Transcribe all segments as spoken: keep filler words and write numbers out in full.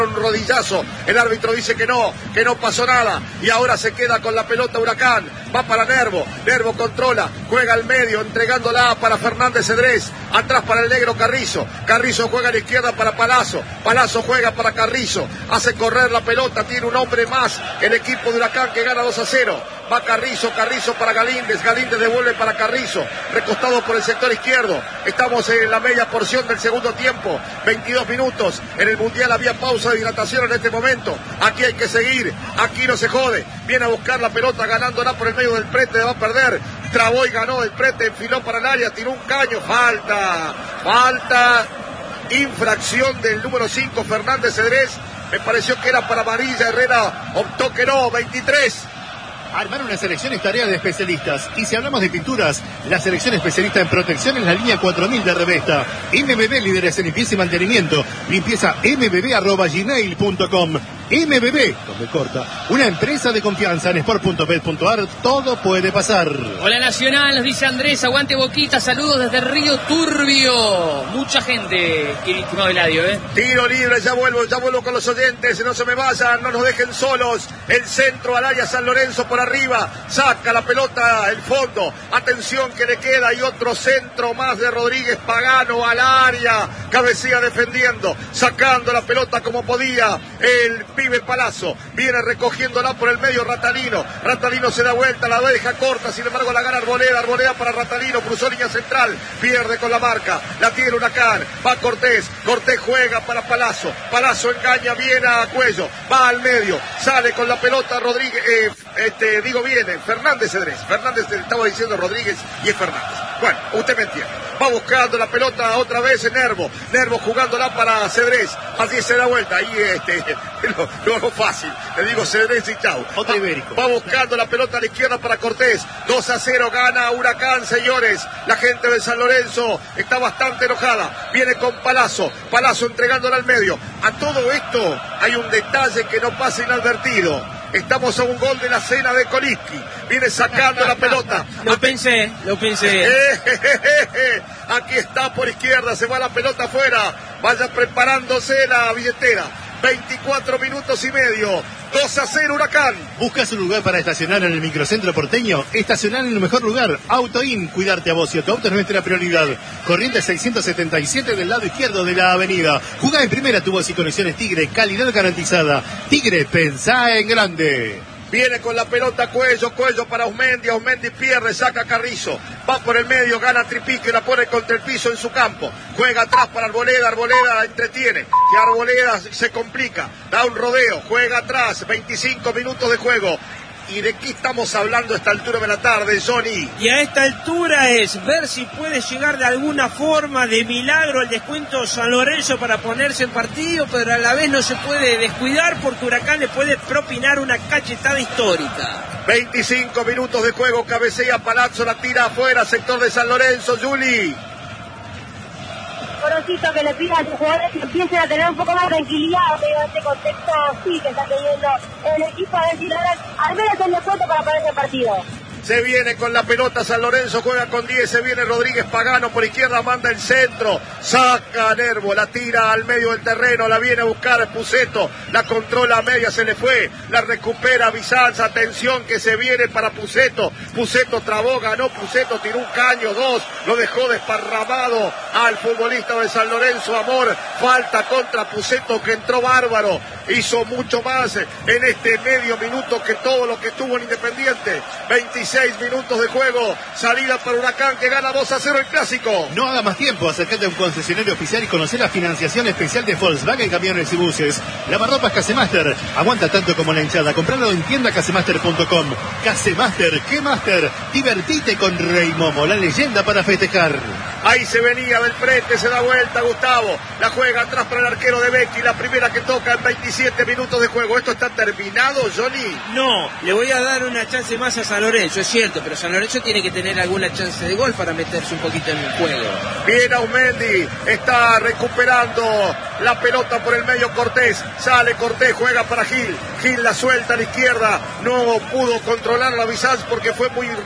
un rodillazo, el árbitro dice que no, que no pasó nada, y ahora se queda con la pelota Huracán, va para Nervo, Nervo controla, juega al medio, entregándola para Fernández Cedrés, atrás para el negro Carrizo, Carrizo juega a la izquierda para Palazzo, Palazzo juega para Carrizo, hace correr la pelota, tiene un hombre más, el equipo de Huracán que gana dos a cero, va Carrizo, Carrizo para Galíndez, Galíndez devuelve para Carrizo, recostado por el sector izquierdo, estamos en la media porción del segundo tiempo, veintidós minutos, en el Mundial había pausa de dilatación en este momento, aquí hay que seguir, aquí no se jode, viene a buscar la pelota ganándola por el medio del Prete, va a perder, trabó y ganó el Prete, enfiló para el área, tiró un caño, falta, falta, infracción del número cinco Fernández Cedrés, me pareció que era para amarilla, Herrera optó que no, veintitrés. Armar una selección es tarea de especialistas. Y si hablamos de pinturas, la selección especialista en protección es la línea cuatro mil de Revesta. M B B, líderes en limpieza y mantenimiento. Limpieza m b b arroba gmail punto com. M B B, con B corta, una empresa de confianza. En sport punto bet punto a r todo puede pasar. Hola Nacional, nos dice Andrés, aguante Boquita, saludos desde Río Turbio. Mucha gente, estimado Eladio, ¿eh? Tiro libre, ya vuelvo, ya vuelvo con los oyentes, no se me vayan, no nos dejen solos. El centro al área San Lorenzo por arriba, saca la pelota, el fondo, atención que le queda, y otro centro más de Rodríguez Pagano al área, cabecea defendiendo, sacando la pelota como podía, el pibe Palazzo, viene recogiéndola por el medio Ratalino, Ratalino se da vuelta, la deja corta, sin embargo la gana Arboleda, Arboleda para Ratalino, cruzó línea central, pierde con la marca, la tiene Huracán, va Cortés, Cortés juega para Palazzo, Palazzo engaña bien a Cuello, va al medio, sale con la pelota Rodríguez, eh, este digo viene, Fernández Cedrés, Fernández le estaba diciendo Rodríguez y es Fernández. Bueno, usted me entiende. Va buscando la pelota otra vez en Nervo, Nervo jugándola para Cedrés, así se da vuelta, ahí este, lo, lo fácil, le digo Cedrés y chau. Otro ibérico. Va buscando la pelota a la izquierda para Cortés, dos a cero gana Huracán, señores, la gente de San Lorenzo está bastante enojada, viene con Palazzo, Palazzo entregándola al medio. A todo esto hay un detalle que no pasa inadvertido. Estamos a un gol de la cena de Koliski. Viene sacando la pelota. Lo pensé, lo pensé. Aquí está por izquierda, se va la pelota afuera. Vaya preparándose la billetera. veinticuatro minutos y medio. dos a cero Huracán. ¿Buscas un lugar para estacionar en el microcentro porteño? Estacionar en el mejor lugar. AutoIn, cuidarte a vos y a tu auto es nuestra prioridad. Corriente seiscientos setenta y siete del lado izquierdo de la avenida. Jugá en primera tu voz y conexiones Tigre, calidad garantizada. Tigre, pensá en grande. Viene con la pelota Cuello, Cuello para Osmendi, Osmendi pierde, saca Carrizo, va por el medio, gana Tripique, la pone contra el piso en su campo, juega atrás para Arboleda, Arboleda la entretiene, que Arboleda se complica, da un rodeo, juega atrás, veinticinco minutos de juego. ¿Y de qué estamos hablando a esta altura de la tarde, Johnny? Y a esta altura es ver si puede llegar de alguna forma, de milagro, el descuento San Lorenzo para ponerse en partido, pero a la vez no se puede descuidar porque Huracán le puede propinar una cachetada histórica. veinticinco minutos de juego, cabecea Palazzo, la tira afuera, sector de San Lorenzo, Juli. Corocito, que le pida a sus jugadores que empiecen a tener un poco más de tranquilidad en este contexto así que está teniendo el equipo, a ver si logran al menos el descuento para ponerse en partido. Se viene con la pelota San Lorenzo, juega con diez, se viene Rodríguez Pagano por izquierda, manda el centro, saca a Nervo, la tira al medio del terreno, la viene a buscar Puceto, la controla a media, se le fue, la recupera Bizanza, atención que se viene para Puceto, Puceto trabó, ganó Puceto, tiró un caño, dos, lo dejó desparramado al futbolista de San Lorenzo, Amor, falta contra Puceto que entró bárbaro, hizo mucho más en este medio minuto que todo lo que tuvo en Independiente, veintiséis minutos de juego, salida para Huracán que gana dos a cero el clásico. No haga más tiempo, acércate a un concesionario oficial y conocer la financiación especial de Volkswagen Camiones y Buses. Lavarropas Casemaster, aguanta tanto como la hinchada, compralo en tienda casemaster punto com. Casemaster, ¿qué Master? Divertite con Rey Momo, la leyenda para festejar. Ahí se venía del Prete, se da vuelta Gustavo, la juega atrás para el arquero de Becky, la primera que toca en veintisiete minutos de juego. ¿Esto está terminado, Johnny? No, le voy a dar una chance más a San Lorenzo, es cierto, pero San Lorenzo tiene que tener alguna chance de gol para meterse un poquito en el juego. Bien Aumendi, está recuperando la pelota por el medio Cortés, sale Cortés, juega para Gil, Gil la suelta a la izquierda, no pudo controlar la Bizanz porque fue muy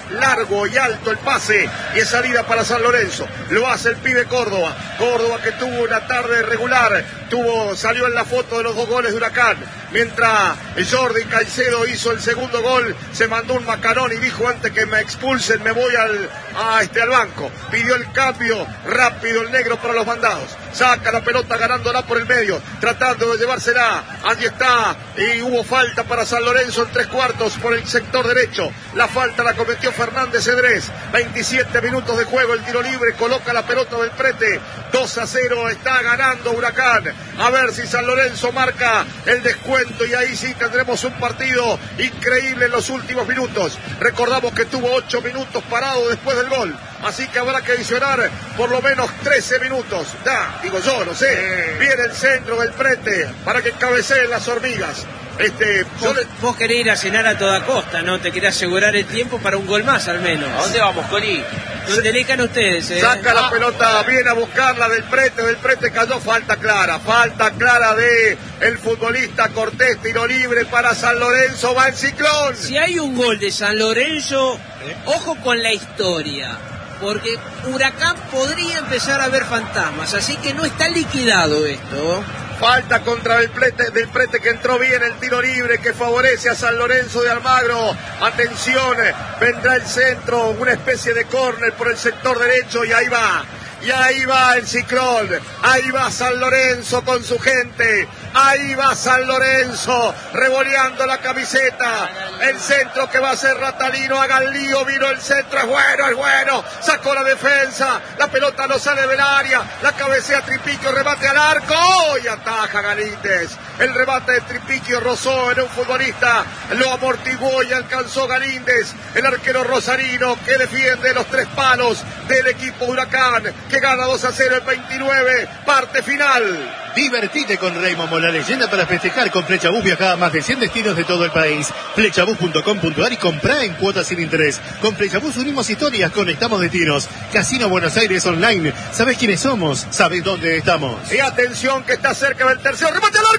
largo y alto el pase y es salida para San Lorenzo. Lo hace el pibe Córdoba. Córdoba que tuvo una tarde regular, tuvo, salió en la foto de los dos goles de Huracán. Mientras Jordi Caicedo hizo el segundo gol, se mandó un macarón y dijo: antes que me expulsen me voy al, a este, al banco. Pidió el cambio rápido el negro para los mandados. Saca la pelota ganándola por el medio, tratando de llevársela. Allí está, y hubo falta para San Lorenzo en tres cuartos por el sector derecho. La falta la cometió Fernández Cedrés. veintisiete minutos de juego, el tiro libre, coloca la pelota del Prete. dos a cero, está ganando Huracán. A ver si San Lorenzo marca el descuento y ahí sí tendremos un partido increíble en los últimos minutos. Recordamos que tuvo ocho minutos parado después del gol, así que habrá que adicionar por lo menos trece minutos. Da, digo yo, no sé. Viene el centro del Prete para que cabeceen las hormigas. Este, vos, le... vos querés ir a cenar a toda costa, ¿no? Te querés asegurar el tiempo para un gol más, al menos. ¿A dónde vamos, Coli? ¿Dónde elijan ustedes? Eh? Saca la pelota, viene a buscarla del Prete, del Prete cayó, falta clara, falta clara de el futbolista Cortés, tiro libre para San Lorenzo, va el Ciclón. Si hay un gol de San Lorenzo, ¿eh? Ojo con la historia, porque Huracán podría empezar a ver fantasmas, así que no está liquidado esto. Falta contra el Prete, del Prete que entró bien el tiro libre que favorece a San Lorenzo de Almagro. Atención, vendrá el centro, una especie de córner por el sector derecho y ahí va. Y ahí va el Ciclón, ahí va San Lorenzo con su gente, ahí va San Lorenzo revoleando la camiseta, el centro que va a ser Ratalino, haga el lío, vino el centro, es bueno, es bueno, sacó la defensa, la pelota no sale del área, la cabecea Tripiquio, remate al arco y ataja Galíndez. El remate de Tripiquio rozó en un futbolista, lo amortiguó y alcanzó Galíndez, el arquero rosarino que defiende los tres palos del equipo Huracán, que gana dos a cero el veintinueve, parte final. Divertite con Raymond, la leyenda para festejar. Con Flechabús viaja a más de cien destinos de todo el país. Flechabús punto com punto ar y comprá en cuotas sin interés. Con Flechabús unimos historias, conectamos destinos. Casino Buenos Aires Online. ¿Sabés quiénes somos? ¿Sabés dónde estamos? Y atención que está cerca del tercero. ¡Remate al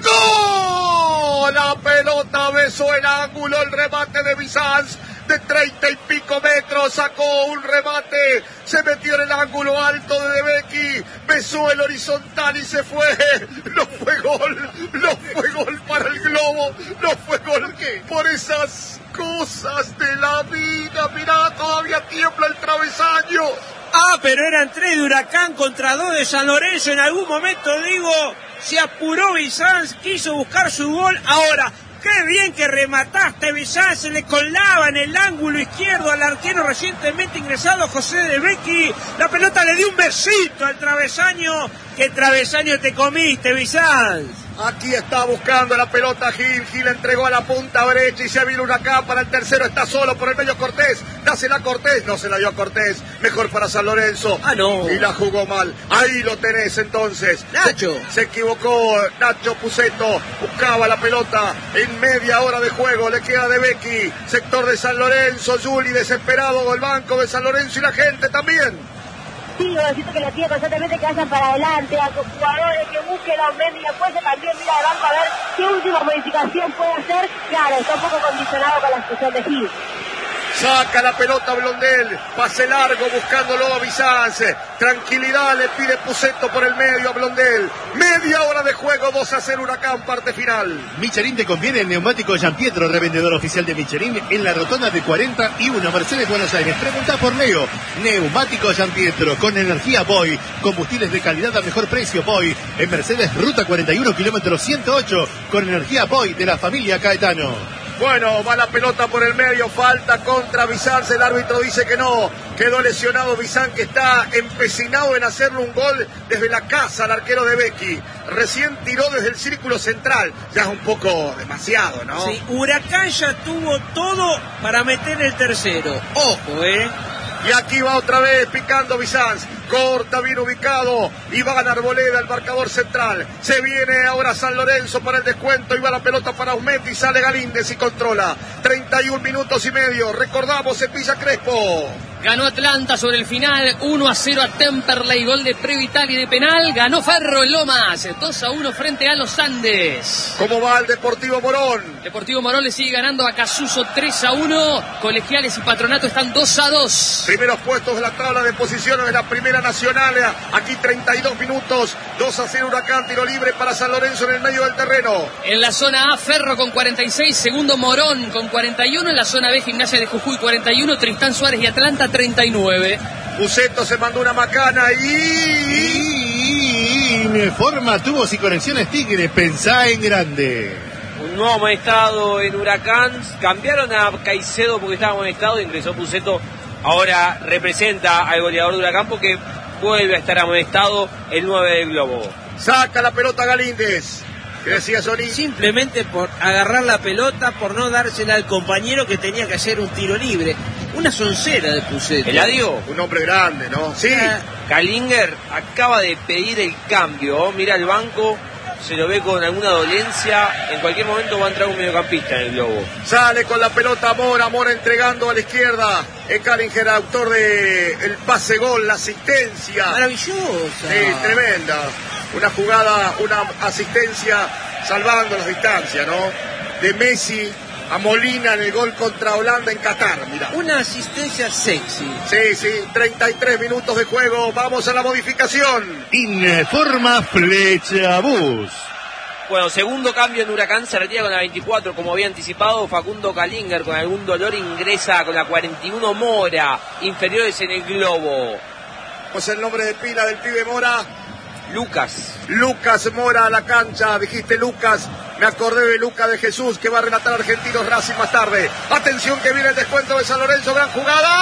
arco! La pelota besó el ángulo, el remate de Bizanz. De treinta y pico metros, sacó un remate, se metió en el ángulo alto de De Becchi, besó el horizontal y se fue. No fue gol, no fue gol para el Globo, no fue gol por esas cosas de la vida. Mirá, todavía tiembla el travesaño. Ah, pero eran tres de Huracán contra dos de San Lorenzo. En algún momento, digo, se apuró Bizanz, quiso buscar su gol. Ahora, qué bien que remataste, Bizanz, se le colaba en el ángulo izquierdo al arquero recientemente ingresado José De Becchi. La pelota le dio un besito al travesaño. ¿Qué travesaño te comiste, Bizanz? Aquí está buscando la pelota Gil, Gil entregó a la punta derecha y se vino Huracán para el tercero, está solo por el medio Cortés, dásela a Cortés, no se la dio a Cortés, mejor para San Lorenzo. Ah, no. Y la jugó mal, ahí lo tenés entonces. Nacho. Se, se equivocó Nacho Puceto, buscaba la pelota en media hora de juego, le queda De Becchi, sector de San Lorenzo, Juli desesperado, el banco de San Lorenzo y la gente también. Sí, necesito que la tía constantemente que vayan para adelante, a los jugadores que busquen la aumento y después también mira de banco a ver qué última modificación puede hacer. Claro, está un poco condicionado con la expulsión de Gil. Saca la pelota Blondel, pase largo buscándolo a Bizanz. Tranquilidad le pide Puceto por el medio a Blondel. Media hora de juego, dos a cero Huracán, parte final. Michelin te conviene el neumático Gianpietro, revendedor oficial de Michelin en la rotonda de cuarenta y uno Mercedes Buenos Aires. Pregunta por Leo. Neumático Gianpietro con energía Boy, combustibles de calidad a mejor precio Boy. En Mercedes Ruta cuarenta y uno kilómetro ciento ocho con energía Boy de la familia Caetano. Bueno, va la pelota por el medio, falta contra Bizanz, el árbitro dice que no, quedó lesionado Bizanz, que está empecinado en hacerle un gol desde la casa al arquero De Becchi, recién tiró desde el círculo central, ya es un poco demasiado, ¿no? Sí, Huracán ya tuvo todo para meter el tercero, ojo, eh. Y aquí va otra vez picando Bizanz. Corta, bien ubicado. Iván Arboleda, el marcador central. Se viene ahora San Lorenzo para el descuento. Y va la pelota para Aumetti. Sale Galíndez y controla. treinta y un minutos y medio. Recordamos en Villa Crespo. Ganó Atlanta sobre el final, uno a cero a Temperley, gol de Previtali de penal. Ganó Ferro en Lomas, dos a uno frente a los Andes. ¿Cómo va el Deportivo Morón? Deportivo Morón le sigue ganando a Casuso tres a uno. Colegiales y Patronato están dos a dos. Primeros puestos de la tabla de posiciones de la Primera Nacional. Aquí treinta y dos minutos, dos a cero Huracán, tiro libre para San Lorenzo en el medio del terreno. En la zona A, Ferro con cuarenta y seis, segundo Morón con cuarenta y uno. En la zona B, Gimnasia de Jujuy cuarenta y uno, Tristán Suárez y Atlanta treinta y nueve. Buceto se mandó una macana y... Informa tubos y conexiones Tigre, pensá en grande. Un nuevo amonestado en Huracán. Cambiaron a Caicedo porque estaba amonestado, ingresó Buceto. Ahora representa al goleador de Huracán porque vuelve a estar amonestado el nueve del Globo. Saca la pelota Galíndez. ¿Qué decía Sony? Simplemente por agarrar la pelota, por no dársela al compañero que tenía que hacer un tiro libre. Una soncera de Buceto. Eladio, un hombre grande, ¿no? Sí. Kalinger acaba de pedir el cambio. Mira el banco, se lo ve con alguna dolencia. En cualquier momento va a entrar un mediocampista en el Globo. Sale con la pelota Mora, Mora entregando a la izquierda. Es Kalinger, autor de el pase gol, la asistencia. Maravillosa. Sí, tremenda. Una jugada, una asistencia salvando las distancias, ¿no? De Messi a Molina en el gol contra Holanda en Qatar, mirá. Una asistencia sexy. Sí, sí, treinta y tres minutos de juego, vamos a la modificación. Informa Flecha Bus. Bueno, segundo cambio en Huracán, se retira con la veinticuatro, como había anticipado, Facundo Kalinger con algún dolor ingresa con la cuarenta y uno Mora, inferiores en el Globo. Pues el nombre de pila del pibe Mora. Lucas. Lucas Mora a la cancha, dijiste Lucas, me acordé de Lucas de Jesús que va a relatar Argentinos Racing más tarde. Atención que viene el descuento de San Lorenzo, gran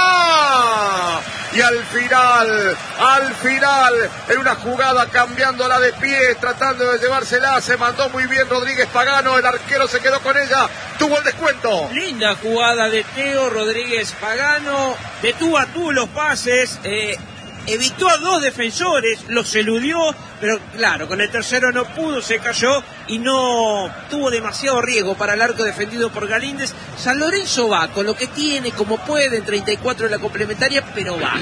jugada. Y al final, al final, en una jugada cambiándola de pie, tratando de llevársela, se mandó muy bien Rodríguez Pagano, el arquero se quedó con ella, tuvo el descuento. Linda jugada de Teo Rodríguez Pagano, de tú a tú los pases, eh, evitó a dos defensores, los eludió, pero claro, con el tercero no pudo, se cayó y no tuvo demasiado riesgo para el arco defendido por Galíndez. San Lorenzo va con lo que tiene, como puede, en treinta y cuatro de la complementaria, pero va.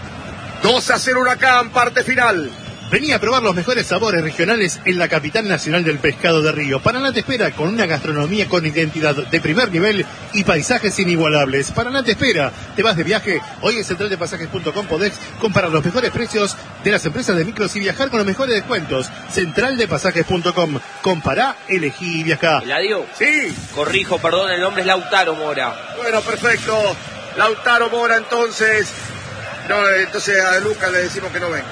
dos a cero Huracán, parte final. Vení a probar los mejores sabores regionales en la capital nacional del pescado de Río. Paraná te espera con una gastronomía con identidad de primer nivel y paisajes inigualables. Paraná te espera. Te vas de viaje. Hoy en central de pasajes punto com podés comparar los mejores precios de las empresas de micros y viajar con los mejores descuentos. central de pasajes punto com. Compará, elegí y viajá. ¿Eladio? Sí. Corrijo, perdón, el nombre es Lautaro Mora. Bueno, perfecto. Lautaro Mora, entonces. No, entonces a Lucas le decimos que no venga.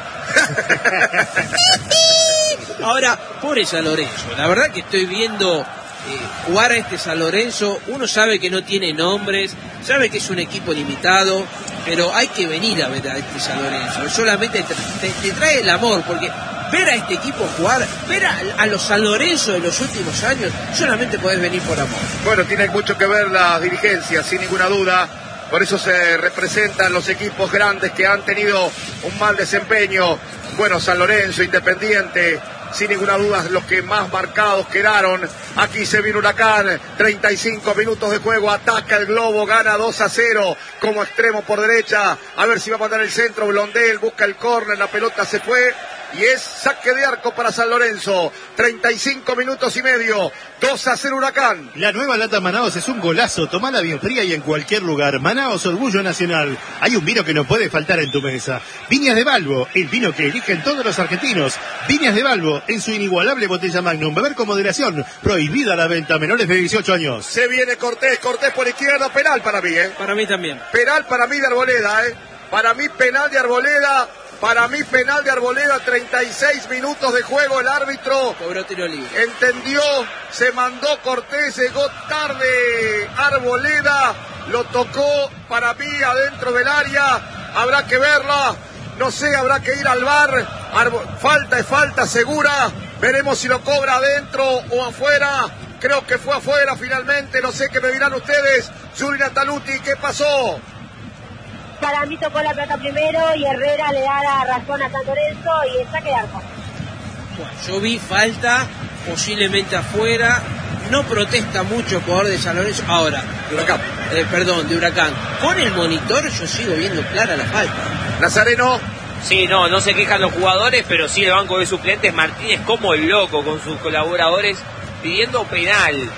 Ahora, pobre San Lorenzo, la verdad que estoy viendo eh, jugar a este San Lorenzo. Uno sabe que no tiene nombres, sabe que es un equipo limitado, pero hay que venir a ver a este San Lorenzo. Solamente te, te, te trae el amor, porque ver a este equipo jugar, ver a, a los San Lorenzo de los últimos años, solamente podés venir por amor. Bueno, tiene mucho que ver las dirigencias, sin ninguna duda. Por eso se representan los equipos grandes que han tenido un mal desempeño. Bueno, San Lorenzo, Independiente, sin ninguna duda los que más marcados quedaron. Aquí se viene Huracán, treinta y cinco minutos de juego, ataca el Globo, gana dos a cero como extremo por derecha. A ver si va a mandar el centro, Blondel busca el córner, la pelota se fue. Y es saque de arco para San Lorenzo. treinta y cinco minutos y medio. dos a cero Huracán. La nueva lata Manaos es un golazo. Tomala bien fría y en cualquier lugar. Manaos, orgullo nacional. Hay un vino que no puede faltar en tu mesa. Viñas de Balbo, el vino que eligen todos los argentinos. Viñas de Balbo, en su inigualable botella Magnum. Beber con moderación. Prohibida la venta a menores de dieciocho años. Se viene Cortés, Cortés por izquierda. Penal para mí, ¿eh? Para mí también. Penal para mí de Arboleda, ¿eh? Para mí penal de Arboleda. Para mí penal de Arboleda, treinta y seis minutos de juego, el árbitro cobró tiro libre. Entendió, se mandó Cortés, llegó tarde Arboleda, lo tocó para mí adentro del área, habrá que verla, no sé, habrá que ir al V A R, Arbo... falta es falta segura, veremos si lo cobra adentro o afuera, creo que fue afuera finalmente, no sé qué me dirán ustedes. Zulina Taluti, ¿qué pasó? Para mí tocó la plata primero y Herrera le da la razón a San Lorenzo y el saque de arco. Bueno, yo vi falta, posiblemente afuera, no protesta mucho el jugador de San Lorenzo. Ahora, de Huracán. Eh, perdón, de Huracán. Con el monitor yo sigo viendo clara la falta. Nazareno. Sí, no, no se quejan los jugadores, pero sí el banco de suplentes. Martínez como el loco con sus colaboradores pidiendo penal.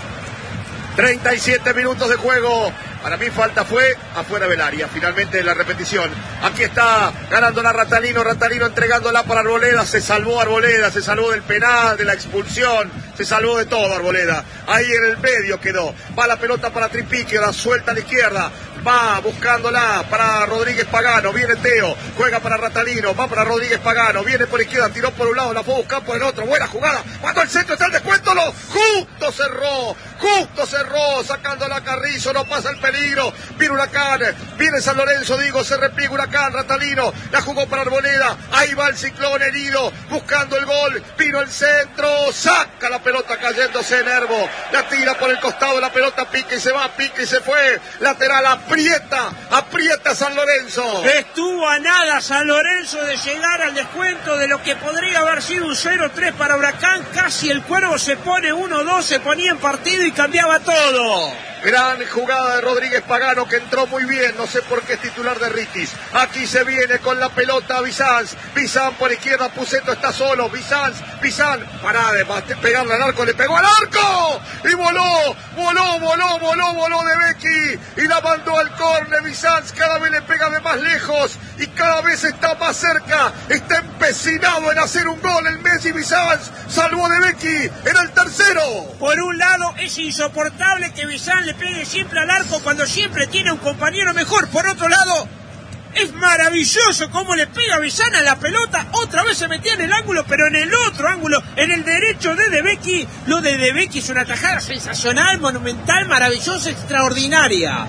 treinta y siete minutos de juego. Para mí falta fue afuera del área. Finalmente la repetición. Aquí está ganando la Ratalino. Ratalino entregándola para Arboleda. Se salvó Arboleda. Se salvó del penal, de la expulsión. Se salvó de todo Arboleda. Ahí en el medio quedó. Va la pelota para Tripiqui. La suelta a la izquierda. Va buscándola para Rodríguez Pagano. Viene Teo. Juega para Ratalino. Va para Rodríguez Pagano. Viene por izquierda. Tiró por un lado. La fue a buscar por el otro. Buena jugada. Cuando el centro está el descuento. Lo justo cerró. Justo cerró. Sacándola a Carrizo. No pasa el peligro. Viene Huracán. Viene San Lorenzo. Digo. Se repliega Huracán. Ratalino. La jugó para Arboleda. Ahí va el Ciclón herido. Buscando el gol. Vino el centro. Saca la pelota cayéndose en Nervo. La tira por el costado. La pelota pica y se va. Pica y se fue. Lateral a Aprieta, aprieta San Lorenzo. Estuvo a nada San Lorenzo de llegar al descuento de lo que podría haber sido un cero tres para Huracán. Casi el Cuervo se pone uno dos, se ponía en partido y cambiaba todo. Gran jugada de Rodríguez Pagano que entró muy bien, no sé por qué es titular de Ritis. Aquí se viene con la pelota Bizanz. Bizanz por izquierda, Puceto está solo. Bizanz, Bizanz, pará de pegarle al arco, le pegó al arco. Y voló, voló, voló, voló, voló de Becky. Y la mandó al córner. Bizanz cada vez le pega de más lejos. Y cada vez está más cerca. Está empecinado en hacer un gol el Messi. Bizanz salvó de Becky. Era el tercero. Por un lado es insoportable que Bizanz le pegue siempre al arco cuando siempre tiene un compañero mejor. Por otro lado, es maravilloso cómo le pega Bizanz a la pelota. Otra vez se metía en el ángulo, pero en el otro ángulo, en el derecho de De Becky. Lo de De Becky es una tajada sensacional, monumental, maravillosa, extraordinaria.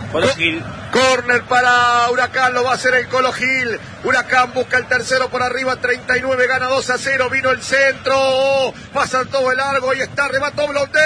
Corner para Huracán, lo va a hacer el Colo Gil. Huracán busca el tercero por arriba, treinta y nueve, gana dos a cero. Vino el centro, pasa todo el largo y está, remató Blondel.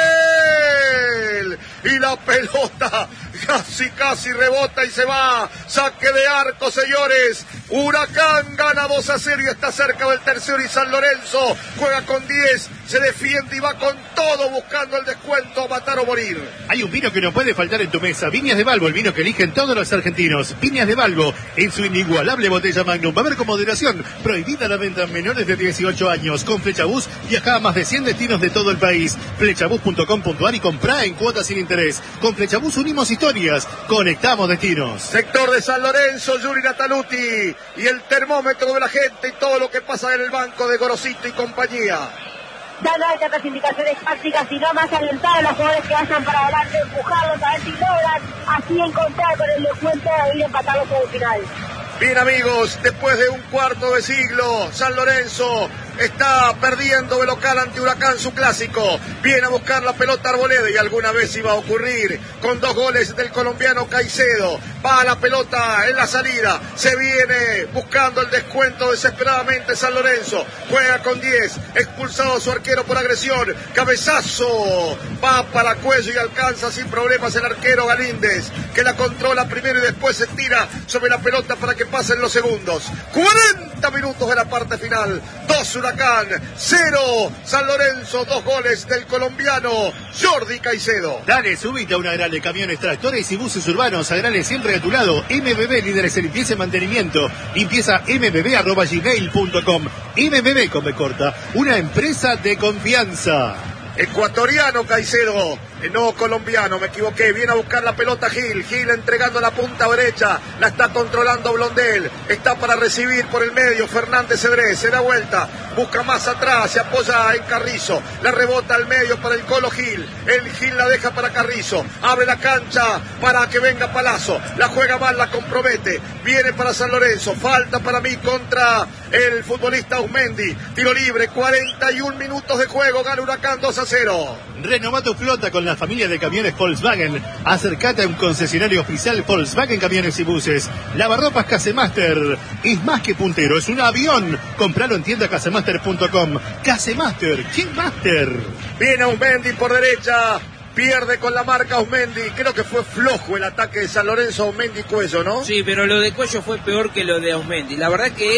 Y la pelota casi, casi rebota y se va. Saque de arco, señores. Huracán gana dos a cero y está cerca del tercero. Y San Lorenzo juega con diez, se defiende y va con todo buscando el descuento, matar o morir. Hay un vino que no puede faltar en tu mesa. Viñas de Balbo, el vino que eligen todos los argentinos. Viñas de Balbo, en su inigualable botella Magnum. Va a haber con moderación. Prohibida la venta a menores de dieciocho años. Con Flechabús viaja a más de cien destinos de todo el país. Flechabús punto com punto ar y comprá en cuotas sin interés. Con Flechabús unimos historias, conectamos destinos. Sector de San Lorenzo, Yuri Nataluti. Y el termómetro de la gente y todo lo que pasa en el banco de Gorosito y compañía. Dando estas indicaciones tácticas y no más alentar a los jugadores que vayan para adelante, empujarlos a ver si logran así encontrar con el descuento y empatarlos en el final. Bien, amigos, después de un cuarto de siglo, San Lorenzo está perdiendo de local ante Huracán su clásico. Viene a buscar la pelota Arboleda y alguna vez iba a ocurrir con dos goles del colombiano Caicedo. Va la pelota en la salida, se viene buscando el descuento desesperadamente San Lorenzo. Juega con diez, expulsado su arquero por agresión. Cabezazo, va para cuello y alcanza sin problemas el arquero Galíndez, que la controla primero y después se tira sobre la pelota para que pasen los segundos. cuarenta minutos de la parte final. dos Huracán, cero San Lorenzo, dos goles del colombiano Jordi Caicedo. Dale, subite a una Agrale, camiones, tractores y buses urbanos. Agrale siempre a tu lado. M B B, líderes en limpieza y mantenimiento. Limpieza m b b arroba gmail punto com. M B B con B corta, una empresa de confianza. Ecuatoriano Caicedo, no colombiano, me equivoqué. Viene a buscar la pelota Gil. Gil entregando la punta derecha. La está controlando Blondel. Está para recibir por el medio Fernández Cedrés. Se da vuelta. Busca más atrás. Se apoya en Carrizo. La rebota al medio para el Colo Gil. El Gil la deja para Carrizo. Abre la cancha para que venga Palazzo. La juega mal, la compromete. Viene para San Lorenzo. Falta para mí contra el futbolista Ausmendi. Tiro libre. cuarenta y un minutos de juego. Gana Huracán dos a cero. Renová tu flota con la familia de camiones Volkswagen. Acércate a un concesionario oficial Volkswagen Camiones y Buses. Lavarropas Casemaster. Es más que puntero, es un avión. Compralo en tienda casemaster punto com. Casemaster, King Master. Viene Ausmendi por derecha. Pierde con la marca Ausmendi. Creo que fue flojo el ataque de San Lorenzo. Ausmendi Cuello, ¿no? Sí, pero lo de Cuello fue peor que lo de Ausmendi. La verdad que es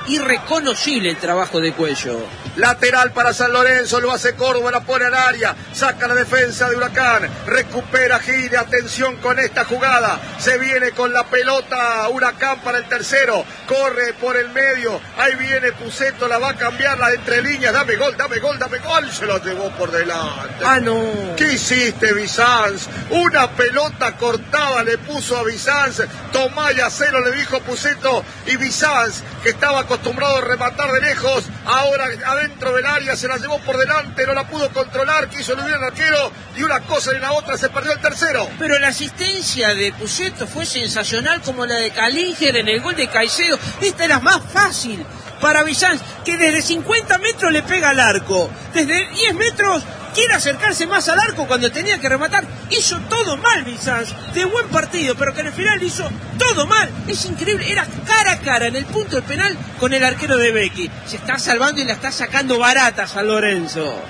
irreconocible el trabajo de Cuello. Lateral para San Lorenzo, lo hace Córdoba, la pone al área, saca la defensa de Huracán, recupera Gil, atención con esta jugada, se viene con la pelota Huracán para el tercero, corre por el medio, ahí viene Puceto, la va a cambiar, la de entre líneas, dame gol, dame gol, dame gol, se lo llevó por delante. Ah, no. ¿Qué hiciste, Bizanz? Una pelota cortada le puso a Bizanz, Tomaya cero le dijo Puceto, y Bizanz, que estaba acostumbrado a rematar de lejos, ahora dentro del área, se la llevó por delante, no la pudo controlar, quiso eludir al arquero, y una cosa y la otra, se perdió el tercero. Pero la asistencia de Puceto fue sensacional, como la de Calinger en el gol de Caicedo. Esta era más fácil para Bizanz, que desde cincuenta metros le pega al arco, desde diez metros quiere acercarse más al arco cuando tenía que rematar. Hizo todo mal Bizanz, de buen partido, pero que en el final hizo todo mal. Es increíble, era cara a cara en el punto del penal con el arquero de Becky. Se está salvando y la está sacando barata San Lorenzo.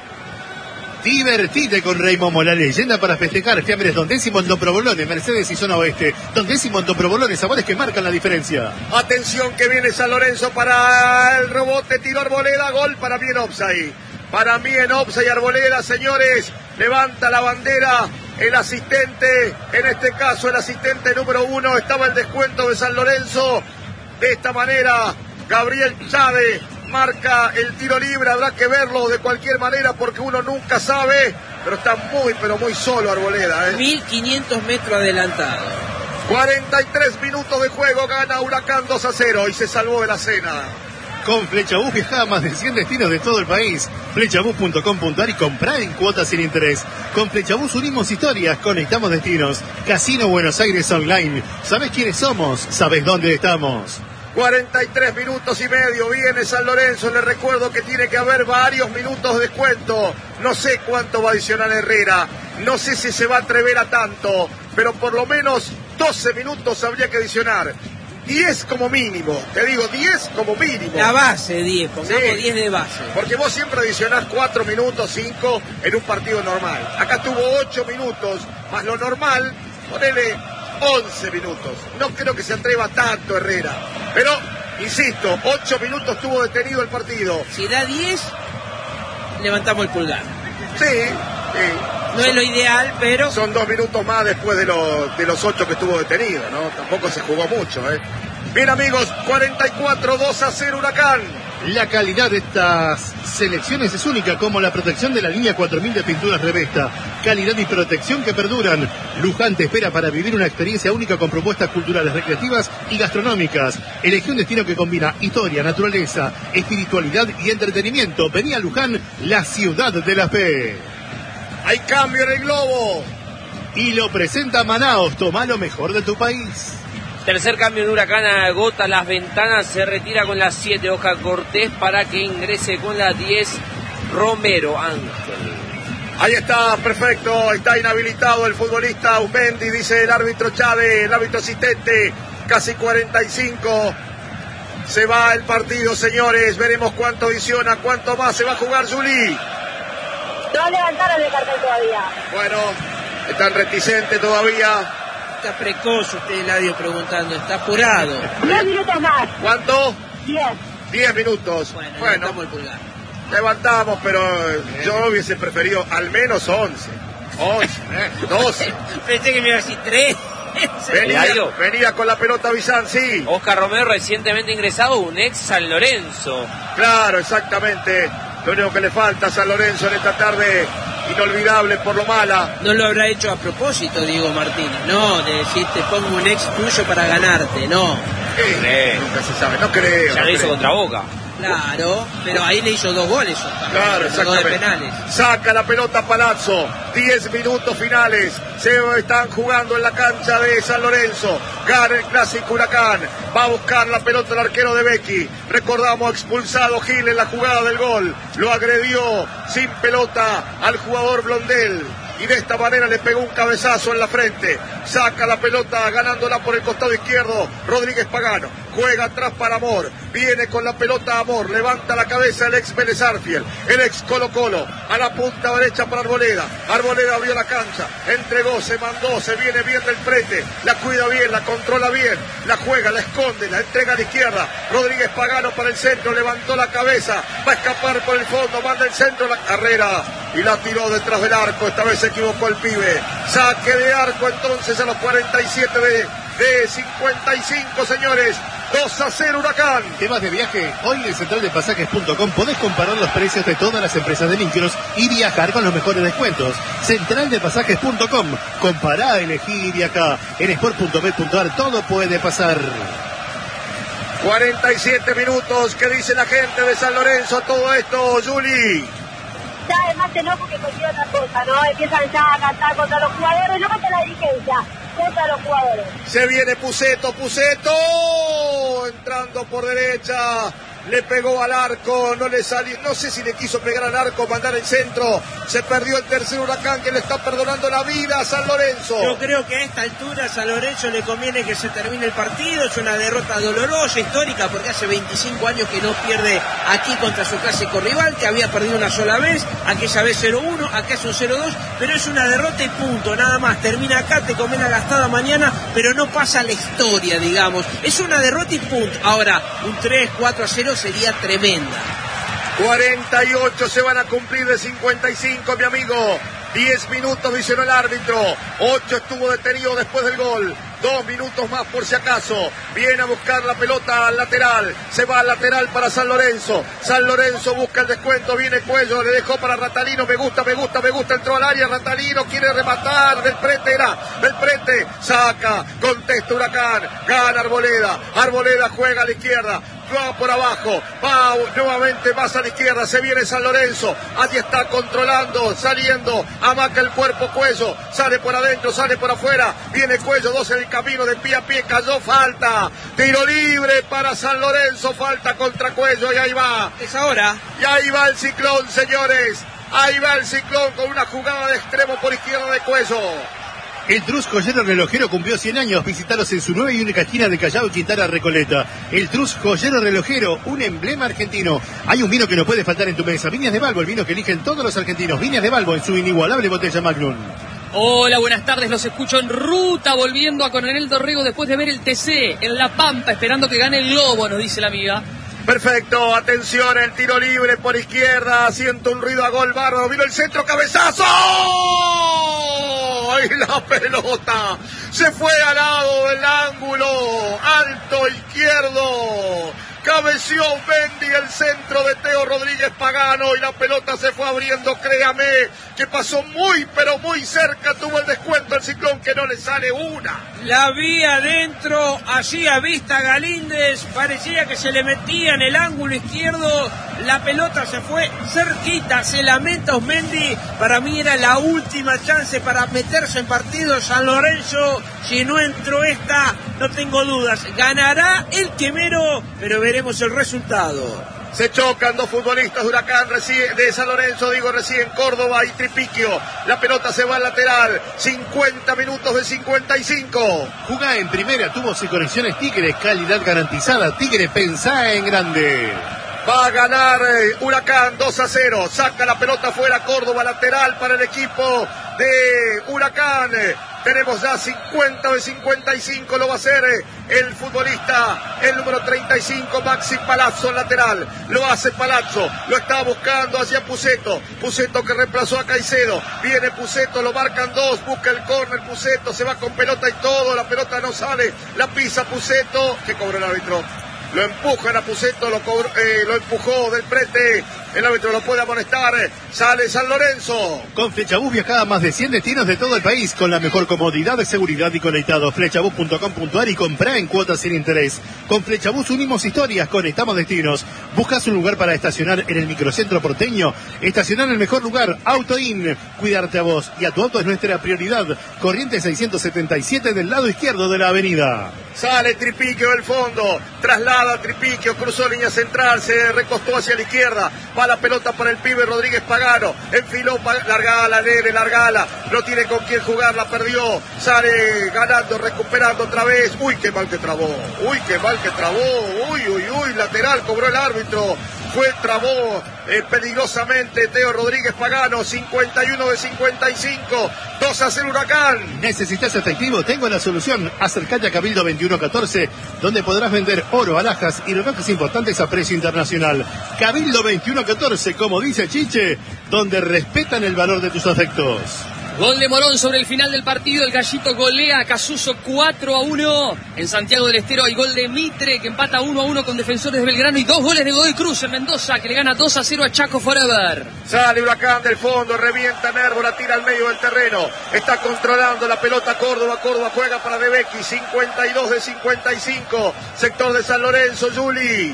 Divertite con Rey Momo, la leyenda para festejar. Fiambres Don Décimo en Don Provolone, Mercedes y Zona Oeste. Don Décimo en Don Provolone, sabores que marcan la diferencia. Atención que viene San Lorenzo para el rebote, tiro Arboleda, gol para mí en offside. Para mí en offside Arboleda, señores, levanta la bandera el asistente, en este caso el asistente número uno, estaba el descuento de San Lorenzo. De esta manera, Gabriel Chade marca el tiro libre, habrá que verlo de cualquier manera porque uno nunca sabe, pero está muy, pero muy solo Arboleda. ¿eh? mil quinientos metros adelantado. cuarenta y tres minutos de juego, gana Huracán dos a cero y se salvó de la cena. Con Flechabús viaja a más de cien destinos de todo el país. Flechabús punto com punto a r y comprá en cuotas sin interés. Con Flechabús unimos historias, conectamos destinos. Casino Buenos Aires Online. ¿Sabés quiénes somos? ¿Sabés dónde estamos? cuarenta y tres minutos y medio, viene San Lorenzo, les recuerdo que tiene que haber varios minutos de descuento, no sé cuánto va a adicionar Herrera, no sé si se va a atrever a tanto, pero por lo menos doce minutos habría que adicionar, diez como mínimo, te digo diez como mínimo. La base diez, pongamos Sí, diez de base. porque vos siempre adicionás cuatro minutos, cinco en un partido normal, acá tuvo ocho minutos, más lo normal, ponele once minutos. No creo que se atreva tanto Herrera. Pero, insisto, ocho minutos tuvo detenido el partido. Si da diez, levantamos el pulgar. Sí, sí. No es lo ideal, pero... Son dos minutos más después de, lo, de los ocho que estuvo detenido, ¿no? Tampoco se jugó mucho, ¿eh? Bien, amigos, cuarenta y cuatro, dos a cero Huracán. La calidad de estas selecciones es única, como la protección de la línea cuatro mil de pinturas Revesta. Calidad y protección que perduran. Luján te espera para vivir una experiencia única con propuestas culturales, recreativas y gastronómicas. Elegí un destino que combina historia, naturaleza, espiritualidad y entretenimiento. Vení a Luján, la ciudad de la fe. Hay cambio en el globo. Y lo presenta Manaos, toma lo mejor de tu país. Tercer cambio de Huracán, agota las ventanas, se retira con las siete Oscar Cortés para que ingrese con las diez Romero Ángel. Ahí está, perfecto, está inhabilitado el futbolista Umendi, dice el árbitro Chávez, el árbitro asistente, casi cuarenta y cinco. Se va el partido, señores, veremos cuánto adiciona, cuánto más se va a jugar Juli. No levantaron el cartel todavía. Bueno, están reticentes todavía. Está precoz usted, Eladio, preguntando, está apurado. Diez minutos más. ¿Cuánto? Diez. Diez minutos. Bueno, Bueno, levantamos el pulgar. levantamos, pero yo hubiese preferido al menos once. once, eh, doce. Pensé que me iba a decir tres. Venía, Eladio. venía con la pelota Bizán, sí. Oscar Romero recientemente ingresado, un ex San Lorenzo. Claro, exactamente. Lo único que le falta a San Lorenzo en esta tarde inolvidable por lo mala. No lo habrá hecho a propósito, Diego Martínez. No, de decir te pongo un ex tuyo para ganarte, no. Sí, creo. nunca se sabe, no creo. Ya no lo hizo creo. contra Boca. Claro, pero ahí le hizo dos goles. Claro, dos de exactamente. penales. Saca la pelota Palazzo. Diez minutos finales. Se están jugando en la cancha de San Lorenzo. Gana el clásico Huracán. Va a buscar la pelota el arquero de Becky. Recordamos, expulsado Gil en la jugada del gol. Lo agredió sin pelota al jugador Blondel. Y de esta manera le pegó un cabezazo en la frente. Saca la pelota ganándola por el costado izquierdo Rodríguez Pagano. juega atrás para Amor, viene con la pelota Amor, levanta la cabeza el ex Vélez Arfiel, el ex Colo Colo, a la punta derecha para Arboleda, Arboleda abrió la cancha, entregó, se mandó, se viene bien del frente, la cuida bien, la controla bien, la juega, la esconde, la entrega a la izquierda, Rodríguez Pagano para el centro, levantó la cabeza, va a escapar por el fondo, manda el centro, la carrera y la tiró detrás del arco, esta vez se equivocó el pibe, saque de arco entonces a los cuarenta y siete de, de cincuenta y cinco, señores, dos a cero Huracán. Temas de viaje, hoy en central de pasajes punto com podés comparar los precios de todas las empresas de micros y viajar con los mejores descuentos. central de pasajes punto com, compará, elegí y viajá. En sport punto bet punto ar todo puede pasar. cuarenta y siete minutos, ¿qué dice la gente de San Lorenzo a todo esto, Juli? Ya además no, porque cualquier otra cosa, ¿no? Empiezan ya a cantar contra los jugadores, no contra la dirigencia, contra los jugadores. Se viene Puceto, Puceto, entrando por derecha, le pegó al arco, no le salió, no sé si le quiso pegar al arco, mandar el centro, se perdió el tercer Huracán que le está perdonando la vida a San Lorenzo. Yo creo que a esta altura a San Lorenzo le conviene que se termine el partido, es una derrota dolorosa, histórica, porque hace veinticinco años que no pierde aquí contra su clásico rival, que había perdido una sola vez, aquella vez cero uno, acá es un cero dos, pero es una derrota y punto, nada más, termina acá, te come la gastada mañana, pero no pasa a la historia, digamos, es una derrota y punto. Ahora, un tres, cuatro a cero sería tremenda. cuarenta y ocho se van a cumplir de cincuenta y cinco, mi amigo. diez minutos visionó el árbitro. ocho estuvo detenido después del gol. Dos minutos más por si acaso. Viene a buscar la pelota al lateral. Se va al lateral para San Lorenzo. San Lorenzo busca el descuento. Viene Cuello. Le dejó para Ratalino. Me gusta, me gusta, me gusta. Entró al área. Ratalino quiere rematar. Del frente era. Del frente. Saca. Contesta Huracán. Gana Arboleda. Arboleda juega a la izquierda. Va por abajo, va nuevamente más a la izquierda, se viene San Lorenzo, allí está controlando, saliendo, amaca el cuerpo Cuello, sale por adentro, sale por afuera, viene Cuello, dos en el camino, de pie a pie, cayó, falta, tiro libre para San Lorenzo, falta contra Cuello, y ahí va. Es ahora. Y ahí va el Ciclón, señores, ahí va el Ciclón con una jugada de extremo por izquierda de Cuello. El Trus Joyero Relojero cumplió cien años. Visítalos en su nueva y única esquina de Callao y Quintana Recoleta. El Trus Joyero Relojero, un emblema argentino. Hay un vino que no puede faltar en tu mesa. Viñas de Balbo, el vino que eligen todos los argentinos. Viñas de Balbo en su inigualable botella Magnum. Hola, buenas tardes, los escucho en ruta, volviendo a Coronel Dorrego después de ver el T C en La Pampa, esperando que gane el Globo, nos dice la amiga. Perfecto, atención, el tiro libre por izquierda, siento un ruido a gol bárbaro, vino el centro, cabezazo, y la pelota se fue al lado del ángulo, alto izquierdo, cabeció Mendy el centro de Teo Rodríguez Pagano y la pelota se fue abriendo, créame, que pasó muy pero muy cerca, tuvo el descuento el Ciclón que no le sale una. La vi adentro, allí a vista Galíndez, parecía que se le metía en el ángulo izquierdo, la pelota se fue cerquita, se lamenta Osmendi, para mí era la última chance para meterse en partido San Lorenzo, si no entró esta, no tengo dudas, ganará el Quemero, pero veremos el resultado. Se chocan dos futbolistas de Huracán, de San Lorenzo, digo, recién Córdoba y Tripiquio. La pelota se va al lateral. cincuenta minutos de cincuenta y cinco. Jugá en primera, tubos y conexiones Tigre, calidad garantizada. Tigre, pensá en grande. Va a ganar eh, Huracán dos a cero. Saca la pelota fuera Córdoba, lateral para el equipo de Huracán. Tenemos ya cincuenta de cincuenta y cinco, lo va a hacer el futbolista, el número treinta y cinco, Maxi Palazzo, lateral. Lo hace Palazzo, lo está buscando hacia Puceto. Puceto que reemplazó a Caicedo. Viene Puceto, lo marcan dos, busca el córner Puceto, se va con pelota y todo, la pelota no sale, la pisa Puceto. ¿Qué cobró el árbitro? Lo empujan a Puceto, lo, cobró, eh, lo empujó del frente. El árbitro lo puede amonestar. Sale San Lorenzo. Con Flechabús viaja a más de cien destinos de todo el país con la mejor comodidad de seguridad y conectado. Flechabús punto com punto ar y comprá en cuotas sin interés. Con Flechabús unimos historias, conectamos destinos. ¿Buscas un lugar para estacionar en el microcentro porteño? Estacionar en el mejor lugar, AutoIn. Cuidarte a vos y a tu auto es nuestra prioridad. Corriente seiscientos setenta y siete del lado izquierdo de la avenida. Sale Tripiquio del fondo, traslada Tripiquio, cruzó línea central, se recostó hacia la izquierda, va la pelota para el pibe Rodríguez Pagano, enfiló, largala, Nere, largala, no tiene con quién jugar, la perdió, sale ganando, recuperando otra vez, uy, qué mal que trabó, uy, qué mal que trabó, uy, uy, uy, lateral, cobró el árbitro, fue, trabó eh, peligrosamente Teo Rodríguez Pagano, cincuenta y uno de cincuenta y cinco, dos a cero Huracán. ¿Necesitas efectivo? Tengo la solución. Acércate a Cabildo veintiuno catorce, donde podrás vender oro, alhajas y relojes importantes a precio internacional. Cabildo veintiuno catorce, como dice Chiche, donde respetan el valor de tus afectos. Gol de Morón sobre el final del partido. El Gallito golea a Casuso cuatro a uno. En Santiago del Estero hay gol de Mitre, que empata uno a uno con Defensores de Belgrano. Y dos goles de Godoy Cruz en Mendoza, que le gana dos a cero a Chaco Forever. Sale Huracán del fondo, revienta Nervo, la tira al medio del terreno. Está controlando la pelota Córdoba. Córdoba juega para De Becchi, cincuenta y dos de cincuenta y cinco. Sector de San Lorenzo, Juli.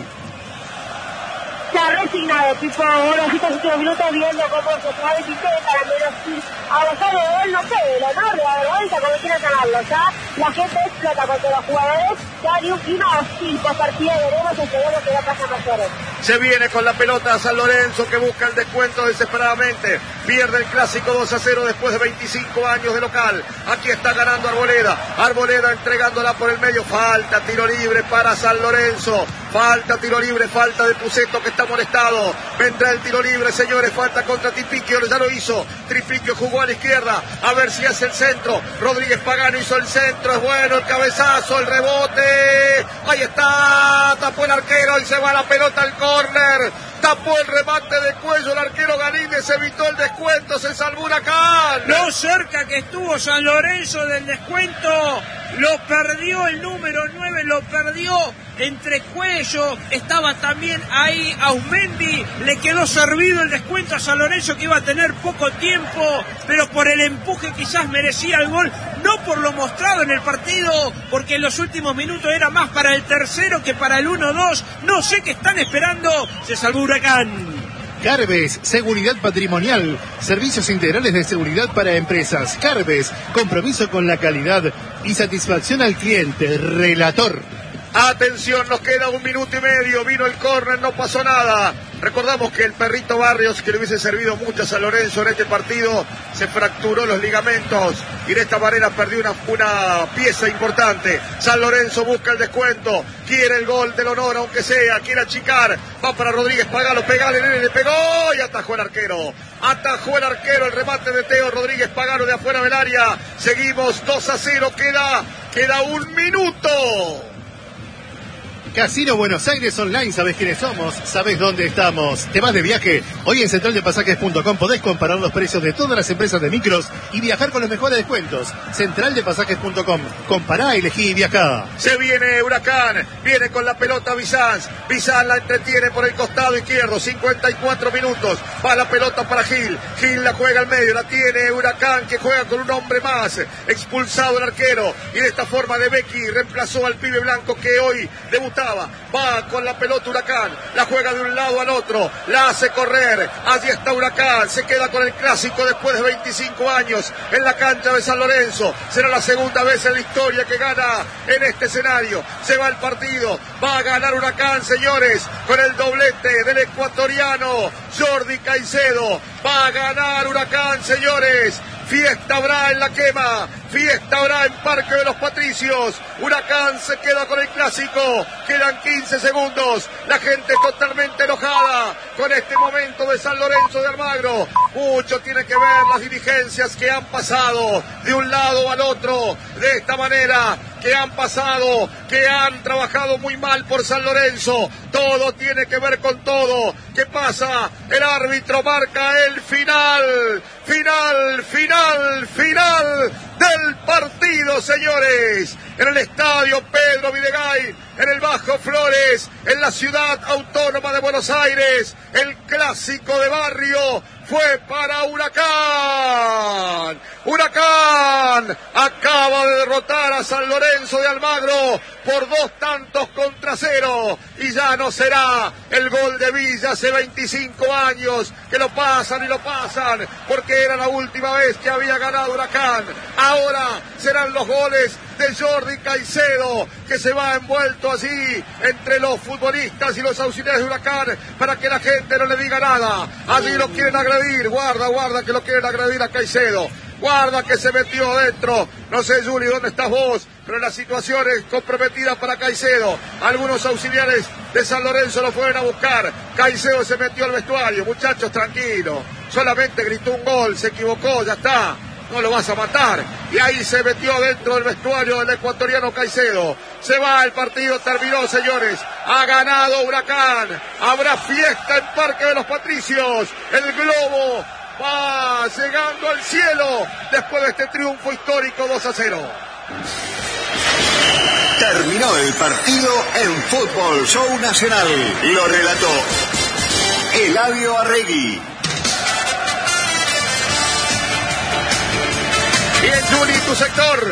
Se ha resignado, Pipo, ahora sí estos últimos minutos viendo cómo se trae y para menos avanzar de gol, no sé, el honor de la vergüenza, como quieran llamarlo, ya la gente explota contra los jugadores, ya hay un clima hostil por partida, veremos, esperemos que no pase mayores. Se viene con la pelota a San Lorenzo, que busca el descuento desesperadamente, pierde el clásico dos a cero después de veinticinco años de local. Aquí está ganando Arboleda, Arboleda entregándola por el medio, falta, tiro libre para San Lorenzo, falta, tiro libre, falta de Puceto, que está molestado, vendrá el tiro libre, señores, falta contra Tripiquio, ya lo hizo, Tripiquio jugó a la izquierda, a ver si hace el centro, Rodríguez Pagano hizo el centro, es bueno el cabezazo, el rebote, ahí está, tapó el arquero y se va la pelota al córner, tapó el remate de cuello el arquero Galíndez, evitó el descuento, se salvó Huracán. Lo cerca que estuvo San Lorenzo del descuento, lo perdió el número nueve, lo perdió entre cuello, estaba también ahí Ausmendi, le quedó servido el descuento a San Lorenzo, que iba a tener poco tiempo, pero por el empuje quizás merecía el gol, no por lo mostrado en el partido, porque en los últimos minutos era más para el tercero que para el uno dos, no sé qué están esperando, se salvó Huracán. Carves, seguridad patrimonial, servicios integrales de seguridad para empresas. Carves, compromiso con la calidad y satisfacción al cliente. Relator. Atención, nos queda un minuto y medio, vino el córner, no pasó nada. Recordamos que el perrito Barrios, que le hubiese servido mucho a San Lorenzo en este partido, se fracturó los ligamentos y de esta manera perdió una, una pieza importante. San Lorenzo busca el descuento, quiere el gol del honor, aunque sea, quiere achicar, va para Rodríguez Pagano, pegale, nene, le pegó y atajó el arquero. Atajó el arquero, el remate de Teo Rodríguez Pagano de afuera del área. Seguimos dos a cero, queda, queda un minuto. Casino Buenos Aires Online, sabes quiénes somos, sabes dónde estamos. ¿Te vas de viaje? Hoy en central de pasajes punto com podés comparar los precios de todas las empresas de micros y viajar con los mejores descuentos. central de pasajes punto com. Compará, elegí y viajá. Se viene Huracán, viene con la pelota Bizanz. Bizanz la entretiene por el costado izquierdo, cincuenta y cuatro minutos. Va la pelota para Gil. Gil la juega al medio, la tiene Huracán, que juega con un hombre más. Expulsado el arquero y de esta forma De Becchi reemplazó al pibe blanco que hoy debutaba. Va con la pelota Huracán, la juega de un lado al otro, la hace correr, allí está Huracán, se queda con el clásico después de veinticinco años en la cancha de San Lorenzo, será la segunda vez en la historia que gana en este escenario, se va el partido, va a ganar Huracán, señores, con el doblete del ecuatoriano Jordi Caicedo, va a ganar Huracán, señores. Fiesta habrá en la quema, fiesta habrá en Parque de los Patricios. Huracán se queda con el clásico, quedan quince segundos, la gente totalmente enojada con este momento de San Lorenzo de Almagro. Mucho tiene que ver las dirigencias que han pasado de un lado al otro de esta manera, que han pasado, que han trabajado muy mal por San Lorenzo. Todo tiene que ver con todo. ¿Qué pasa? El árbitro marca el final, final, final, final del partido, señores. En el estadio Pedro Videgain, en el Bajo Flores, en la ciudad autónoma de Buenos Aires, el clásico de barrio fue para Huracán. Huracán acaba de derrotar a San Lorenzo de Almagro por dos tantos contra cero. Y ya no será el gol de Villa hace veinticinco años que lo pasan y lo pasan, porque era la última vez que había ganado Huracán. Ahora serán los goles de Jordi Caicedo, que se va envuelto allí entre los futbolistas y los auxiliares de Huracán para que la gente no le diga nada. Allí lo quieren agredir, guarda, guarda que lo quieren agredir a Caicedo. Guarda que se metió adentro. No sé, Juli, ¿dónde estás vos? Pero la situación es comprometida para Caicedo. Algunos auxiliares de San Lorenzo lo fueron a buscar. Caicedo se metió al vestuario. Muchachos, tranquilos. Solamente gritó un gol, se equivocó, ya está. No lo vas a matar. Y ahí se metió dentro del vestuario del ecuatoriano Caicedo. Se va, el partido terminó, señores. Ha ganado Huracán. Habrá fiesta en Parque de los Patricios. El globo va llegando al cielo después de este triunfo histórico dos a cero. Terminó el partido en Fútbol Show Nacional. Lo relató Eladio Arregui. Bien, Juli, tu sector.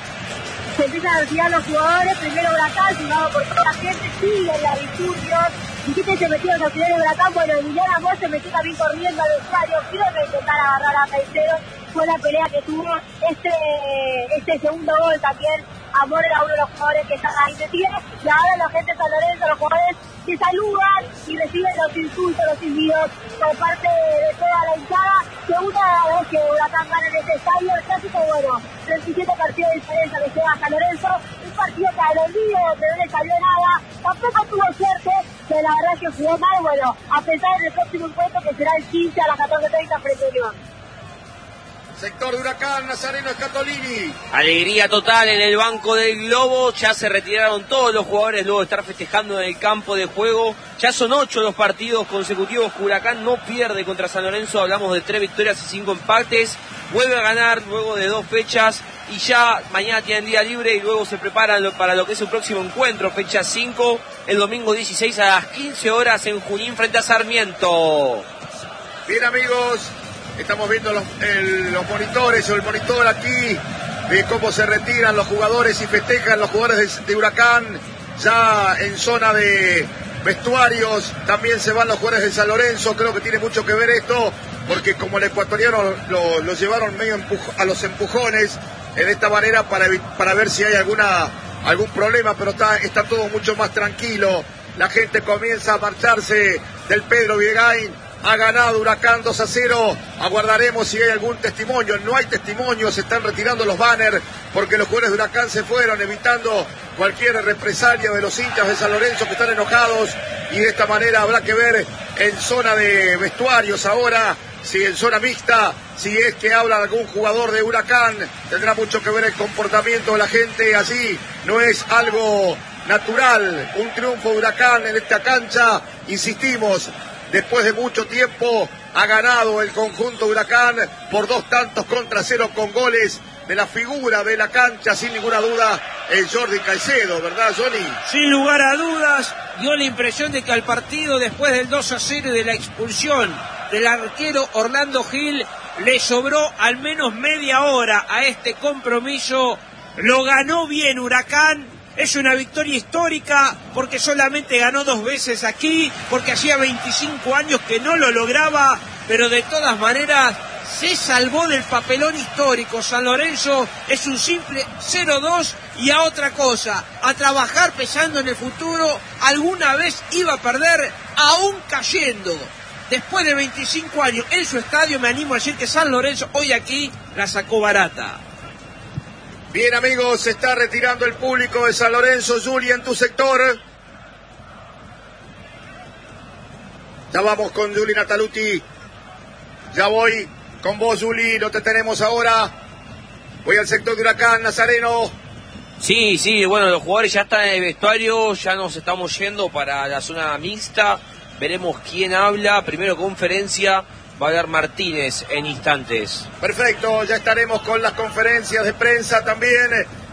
Se empiezan a retirar los jugadores, primero Huracán, llegado por toda la gente, siguen la disturbios. ¿Y qué se metió los auxiliares de Huracán? Bueno, Emiliano Amor se metió también corriendo al vestuario, creo que intentar agarrar a Caicedo. Fue la pelea que tuvo este, este segundo gol también. Amor era uno de los jugadores que están ahí metidos. Y ahora la gente de San Lorenzo, los jugadores que saludan y reciben los insultos, los silbidos por parte de toda la hinchada. Segunda vez que Huracán gana en este estadio, el clásico, bueno, veintisiete partidos de diferencia que lleva a San Lorenzo. Un partido que al olvido, que no le salió nada. Tampoco tuvo suerte, que la verdad que jugó mal. Bueno, a pensar en el próximo encuentro que será el quince a las catorce treinta frente a Unión. Sector de Huracán, Nazareno Scatolini. Alegría total en el banco del Globo. Ya se retiraron todos los jugadores luego de estar festejando en el campo de juego. Ya son ocho los partidos consecutivos que Huracán no pierde contra San Lorenzo. Hablamos de tres victorias y cinco empates. Vuelve a ganar luego de dos fechas. Y ya mañana tienen día libre y luego se preparan para lo que es su próximo encuentro. Fecha cinco, el domingo dieciséis a las quince horas en Junín frente a Sarmiento. Bien, amigos. Estamos viendo los, el, los monitores o el monitor aquí de cómo se retiran los jugadores y festejan los jugadores de, de Huracán. Ya en zona de vestuarios también se van los jugadores de San Lorenzo. Creo que tiene mucho que ver esto, porque como el ecuatoriano lo, lo llevaron medio empuj- a los empujones de esta manera para, para ver si hay alguna algún problema, pero está, está todo mucho más tranquilo. La gente comienza a marcharse del Pedro Viegain. Ha ganado Huracán dos a cero. Aguardaremos si hay algún testimonio. No hay testimonio, se están retirando los banners porque los jugadores de Huracán se fueron, evitando cualquier represalia de los hinchas de San Lorenzo que están enojados. Y de esta manera habrá que ver en zona de vestuarios ahora, si en zona mixta, si es que habla algún jugador de Huracán. Tendrá mucho que ver el comportamiento de la gente allí. No es algo natural. Un triunfo de Huracán en esta cancha, insistimos. Después de mucho tiempo ha ganado el conjunto Huracán por dos tantos contra cero con goles de la figura de la cancha, sin ninguna duda, el Jordi Caicedo, ¿verdad, Johnny? Sin lugar a dudas, dio la impresión de que al partido, después del dos a cero y de la expulsión del arquero Orlando Gil, le sobró al menos media hora a este compromiso. Lo ganó bien Huracán. Es una victoria histórica porque solamente ganó dos veces aquí, porque hacía veinticinco años que no lo lograba, pero de todas maneras se salvó del papelón histórico. San Lorenzo es un simple cero dos y a otra cosa, a trabajar pensando en el futuro. Alguna vez iba a perder, aún cayendo. Después de veinticinco años en su estadio, me animo a decir que San Lorenzo hoy aquí la sacó barata. Bien, amigos, se está retirando el público de San Lorenzo. Juli, en tu sector. Ya vamos con Juli Nataluti. Ya voy con vos, Juli. No te tenemos ahora. Voy al sector de Huracán, Nazareno. Sí, sí, bueno, los jugadores ya están en el vestuario. Ya nos estamos yendo para la zona mixta. Veremos quién habla. Primero conferencia. Va a hablar Martínez en instantes. Perfecto, ya estaremos con las conferencias de prensa también.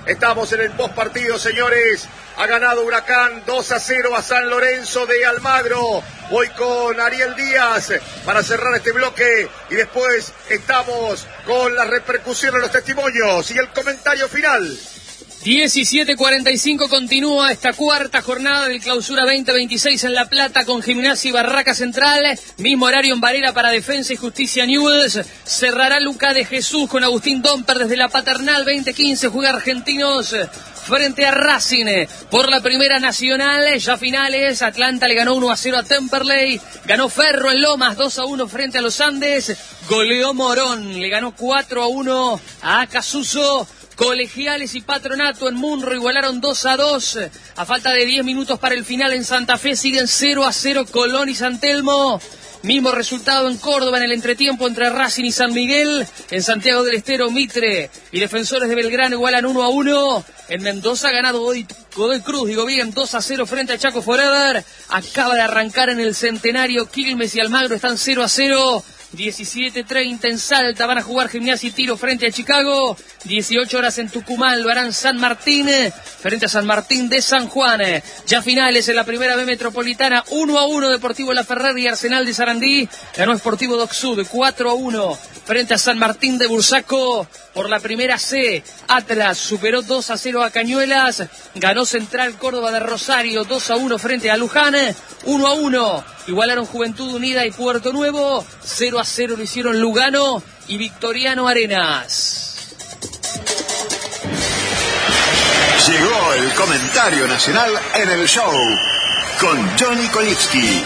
Estamos en el post partido, señores. Ha ganado Huracán dos a cero a San Lorenzo de Almagro. Voy con Ariel Díaz para cerrar este bloque y después estamos con las repercusiones, los testimonios y el comentario final. diecisiete cuarenta y cinco continúa esta cuarta jornada del Clausura veinte veintiséis en La Plata con Gimnasia y Barraca Central. Mismo horario en Varela para Defensa y Justicia Newell's. Cerrará Luca de Jesús con Agustín Domper desde la Paternal. veinte quince juega Argentinos frente a Racing por la Primera Nacional. Ya finales, Atlanta le ganó uno a cero a Temperley. Ganó Ferro en Lomas dos a uno frente a los Andes. Goleó Morón, le ganó cuatro a uno a Acasuso. Colegiales y Patronato en Munro igualaron dos a dos. A falta de diez minutos para el final en Santa Fe siguen cero a cero Colón y San Telmo. Mismo resultado en Córdoba en el entretiempo entre Racing y San Miguel. En Santiago del Estero, Mitre y Defensores de Belgrano igualan uno a uno. En Mendoza ha ganado Godoy, Godoy Cruz, digo bien, dos a cero frente a Chaco Forever. Acaba de arrancar en el Centenario, Quilmes y Almagro están cero a cero. diecisiete treinta en Salta van a jugar Gimnasia y Tiro frente a Chicago. dieciocho horas en Tucumán lo harán San Martín frente a San Martín de San Juan. Ya finales en la Primera B Metropolitana, uno a uno Deportivo La Ferrari y Arsenal de Sarandí. Ganó Sportivo Doc Sud cuatro a uno frente a San Martín de Bursaco. Por la Primera C, Atlas superó dos a cero a Cañuelas. Ganó Central Córdoba de Rosario dos a uno frente a Luján. uno a uno igualaron Juventud Unida y Puerto Nuevo. cero a cero lo hicieron Lugano y Victoriano Arenas. Llegó el comentario nacional en el show con Johnny Kolitsky.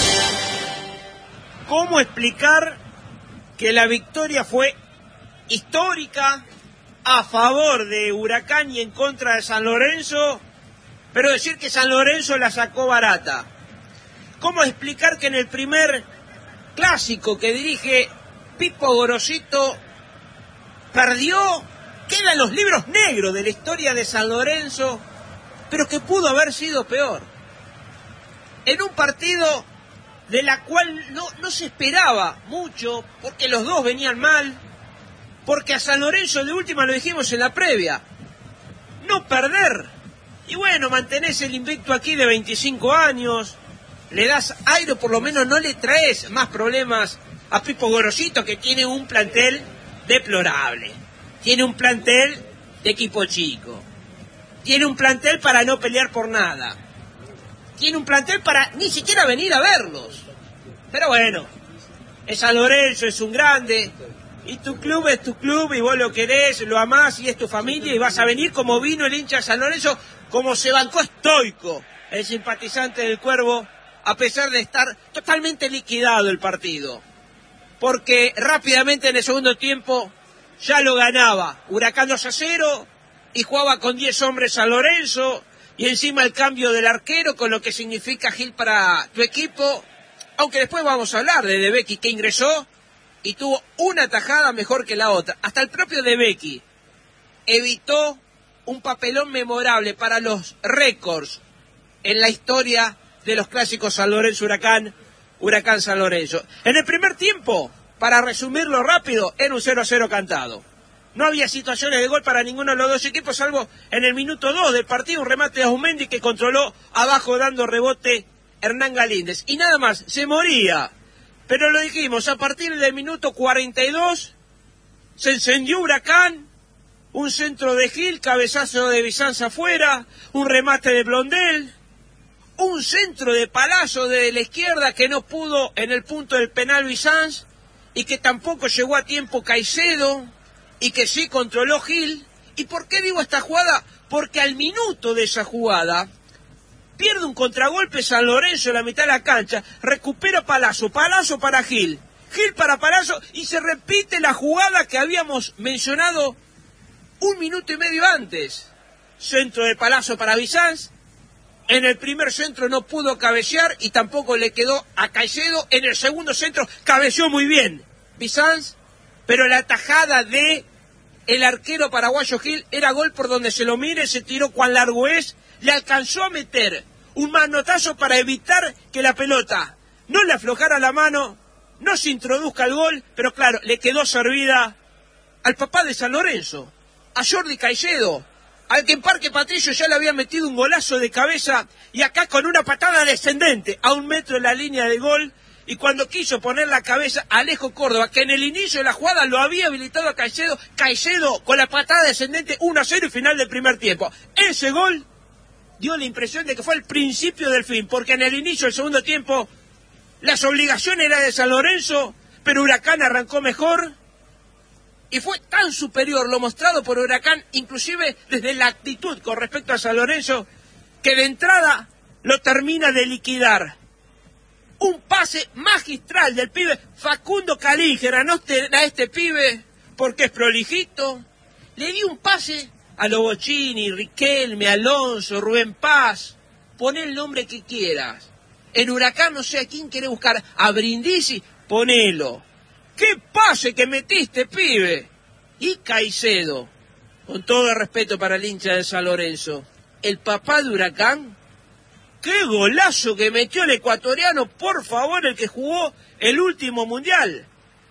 ¿Cómo explicar que la victoria fue histórica a favor de Huracán y en contra de San Lorenzo, pero decir que San Lorenzo la sacó barata? ¿Cómo explicar que en el primer clásico que dirige Pipo Gorosito perdió, queda en los libros negros de la historia de San Lorenzo, pero que pudo haber sido peor? En un partido de la cual no, no se esperaba mucho, porque los dos venían mal, porque a San Lorenzo de última lo dijimos en la previa, no perder, y bueno, mantenés el invicto aquí de veinticinco años, le das aire, por lo menos no le traes más problemas a Pipo Gorosito, que tiene un plantel deplorable, tiene un plantel de equipo chico, tiene un plantel para no pelear por nada, tiene un plantel para ni siquiera venir a verlos. Pero bueno, es San Lorenzo, es un grande, y tu club es tu club, y vos lo querés, lo amás, y es tu familia, y vas a venir como vino el hincha de San Lorenzo, como se bancó estoico el simpatizante del Cuervo, a pesar de estar totalmente liquidado el partido. Porque rápidamente en el segundo tiempo ya lo ganaba Huracán dos a cero, y jugaba con diez hombres San Lorenzo, y encima el cambio del arquero, con lo que significa Gil para tu equipo, aunque después vamos a hablar de De Becchi, que ingresó y tuvo una tajada mejor que la otra. Hasta el propio De Becchi evitó un papelón memorable para los récords en la historia de los clásicos San Lorenzo-Huracán, Huracán-San Lorenzo. En el primer tiempo, para resumirlo rápido, era un cero a cero cantado. No había situaciones de gol para ninguno de los dos equipos, salvo en el minuto dos del partido, un remate de Aumendi que controló abajo dando rebote Hernán Galíndez. Y nada más, se moría. Pero lo dijimos, a partir del minuto cuarenta y dos se encendió Huracán, un centro de Gil, cabezazo de Bizanza afuera, un remate de Blondel, un centro de Palazzo de la izquierda que no pudo en el punto del penal Bizanz, y que tampoco llegó a tiempo Caicedo, y que sí controló Gil. ¿Y por qué digo esta jugada? Porque al minuto de esa jugada pierde un contragolpe San Lorenzo en la mitad de la cancha, recupera Palazzo, Palazzo para Gil, Gil para Palazzo, y se repite la jugada que habíamos mencionado un minuto y medio antes. Centro de Palazzo para Bizanz, en el primer centro no pudo cabecear y tampoco le quedó a Caicedo, en el segundo centro cabeceó muy bien Bizanz, pero la tajada de el arquero paraguayo Gil era gol por donde se lo mire, se tiró cuán largo es, le alcanzó a meter un manotazo para evitar que la pelota no le aflojara la mano, no se introduzca el gol, pero claro, le quedó servida al papá de San Lorenzo, a Jordi Caicedo, al que en Parque Patricio ya le había metido un golazo de cabeza, y acá con una patada descendente a un metro de la línea de gol, y cuando quiso poner la cabeza Alejo Córdoba, que en el inicio de la jugada lo había habilitado a Caicedo, Caicedo con la patada descendente uno a cero y final del primer tiempo. Ese gol dio la impresión de que fue el principio del fin, porque en el inicio del segundo tiempo las obligaciones eran de San Lorenzo, pero Huracán arrancó mejor, y fue tan superior lo mostrado por Huracán, inclusive desde la actitud con respecto a San Lorenzo, que de entrada lo termina de liquidar. Un pase magistral del pibe Facundo Calígera, no a este pibe porque es prolijito, le dio un pase a Lobochini, Riquelme, Alonso, Rubén Paz, poné el nombre que quieras. En Huracán no sé a quién quiere buscar, a Brindisi, ponelo. ¡Qué pase que metiste, pibe! Y Caicedo, con todo el respeto para el hincha de San Lorenzo, el papá de Huracán, ¡qué golazo que metió el ecuatoriano! Por favor, el que jugó el último mundial.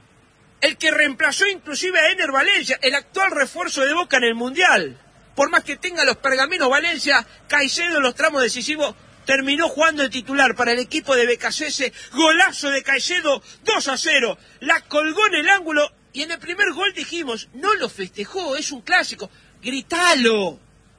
El que reemplazó inclusive a Ener Valencia, el actual refuerzo de Boca en el mundial. Por más que tenga los pergaminos Valencia, Caicedo en los tramos decisivos terminó jugando de titular para el equipo de B K C S. Golazo de Caicedo, dos a cero. La colgó en el ángulo y en el primer gol dijimos, no lo festejó, es un clásico. Gritalo.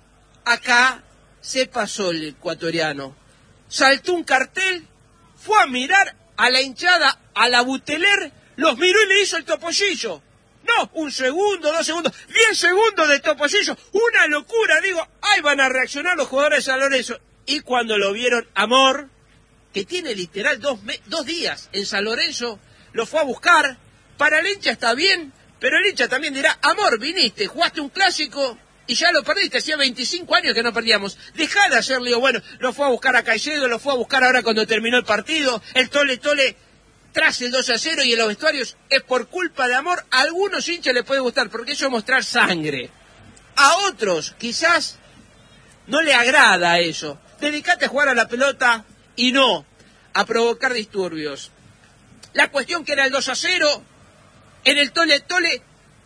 Acá se pasó el ecuatoriano. Saltó un cartel, fue a mirar a la hinchada, a la Buteler, los miró y le hizo el topollillo. No, un segundo, dos segundos, diez segundos de topollillo. Una locura, digo, ahí van a reaccionar los jugadores de San Lorenzo. Y cuando lo vieron, Amor, que tiene literal dos, me dos días en San Lorenzo, lo fue a buscar. Para el hincha está bien, pero el hincha también dirá, Amor, viniste, jugaste un clásico y ya lo perdiste, hacía veinticinco años que no perdíamos. Dejá de hacer lío. Bueno, lo fue a buscar a Caicedo, lo fue a buscar ahora cuando terminó el partido, el tole tole tras el dos a cero, y en los vestuarios es por culpa de Amor. A algunos hinchas les puede gustar, porque eso es mostrar sangre. A otros, quizás, no le agrada eso. Dedicate a jugar a la pelota y no a provocar disturbios. La cuestión que era el dos a cero, en el tole tole,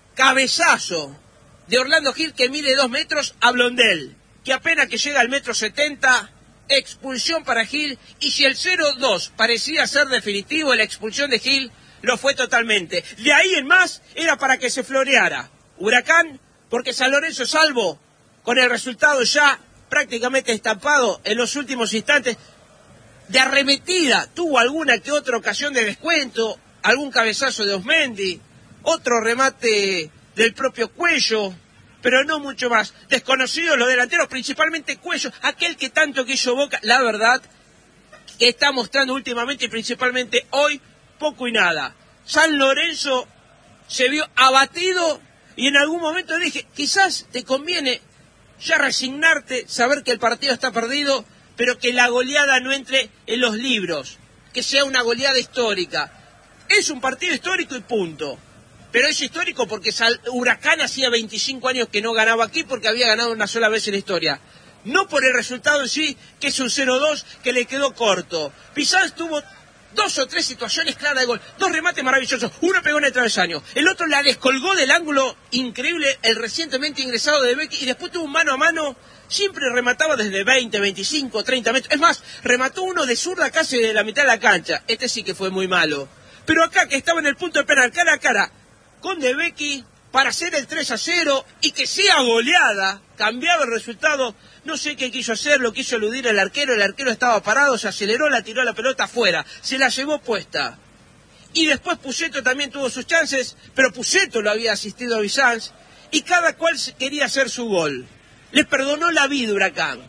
cabezazo de Orlando Gil, que mide dos metros, a Blondel, que apenas que llega al metro setenta, expulsión para Gil, y si el cero dos parecía ser definitivo, la expulsión de Gil lo fue totalmente. De ahí en más era para que se floreara Huracán, porque San Lorenzo, salvo con el resultado ya prácticamente estampado en los últimos instantes, de arremetida, tuvo alguna que otra ocasión de descuento, algún cabezazo de Osmendi, otro remate del propio Cuello, pero no mucho más. Desconocidos los delanteros, principalmente Cuello, aquel que tanto quiso Boca, la verdad, que está mostrando últimamente y principalmente hoy, poco y nada. San Lorenzo se vio abatido y en algún momento dije, quizás te conviene ya resignarte, saber que el partido está perdido, pero que la goleada no entre en los libros, que sea una goleada histórica. Es un partido histórico y punto. Pero es histórico porque Huracán hacía veinticinco años que no ganaba aquí, porque había ganado una sola vez en la historia. No por el resultado en sí, que es un cero dos que le quedó corto. Pizarro tuvo dos o tres situaciones claras de gol, dos remates maravillosos, uno pegó en el travesaño, el otro la descolgó del ángulo increíble, el recientemente ingresado de Becky, y después tuvo un mano a mano, siempre remataba desde veinte, veinticinco, treinta metros. Es más, remató uno de zurda casi de la mitad de la cancha. Este sí que fue muy malo. Pero acá, que estaba en el punto de penal, cara a cara con De Becky, para hacer el tres a cero y que sea goleada, cambiaba el resultado. No sé qué quiso hacer, lo quiso eludir el arquero, el arquero estaba parado, se aceleró, la tiró la pelota afuera, se la llevó puesta. Y después Pusetto también tuvo sus chances, pero Pusetto lo había asistido a Bizanz, y cada cual quería hacer su gol. Les perdonó la vida Huracán,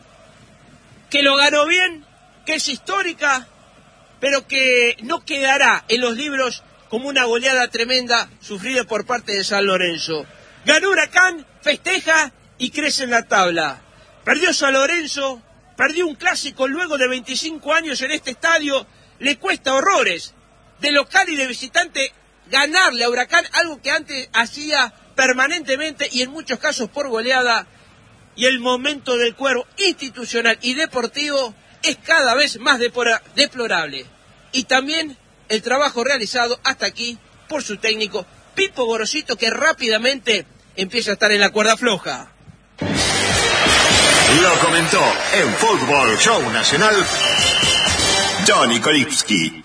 que lo ganó bien, que es histórica, pero que no quedará en los libros como una goleada tremenda sufrida por parte de San Lorenzo. Ganó Huracán, festeja y crece en la tabla. Perdió San Lorenzo, perdió un clásico luego de veinticinco años en este estadio, le cuesta horrores, de local y de visitante, ganarle a Huracán, algo que antes hacía permanentemente y en muchos casos por goleada, y el momento del Cuervo institucional y deportivo es cada vez más deplorable. Y también el trabajo realizado hasta aquí por su técnico Pipo Gorosito, que rápidamente empieza a estar en la cuerda floja. Lo comentó en Fútbol Show Nacional Johnny Kolipski.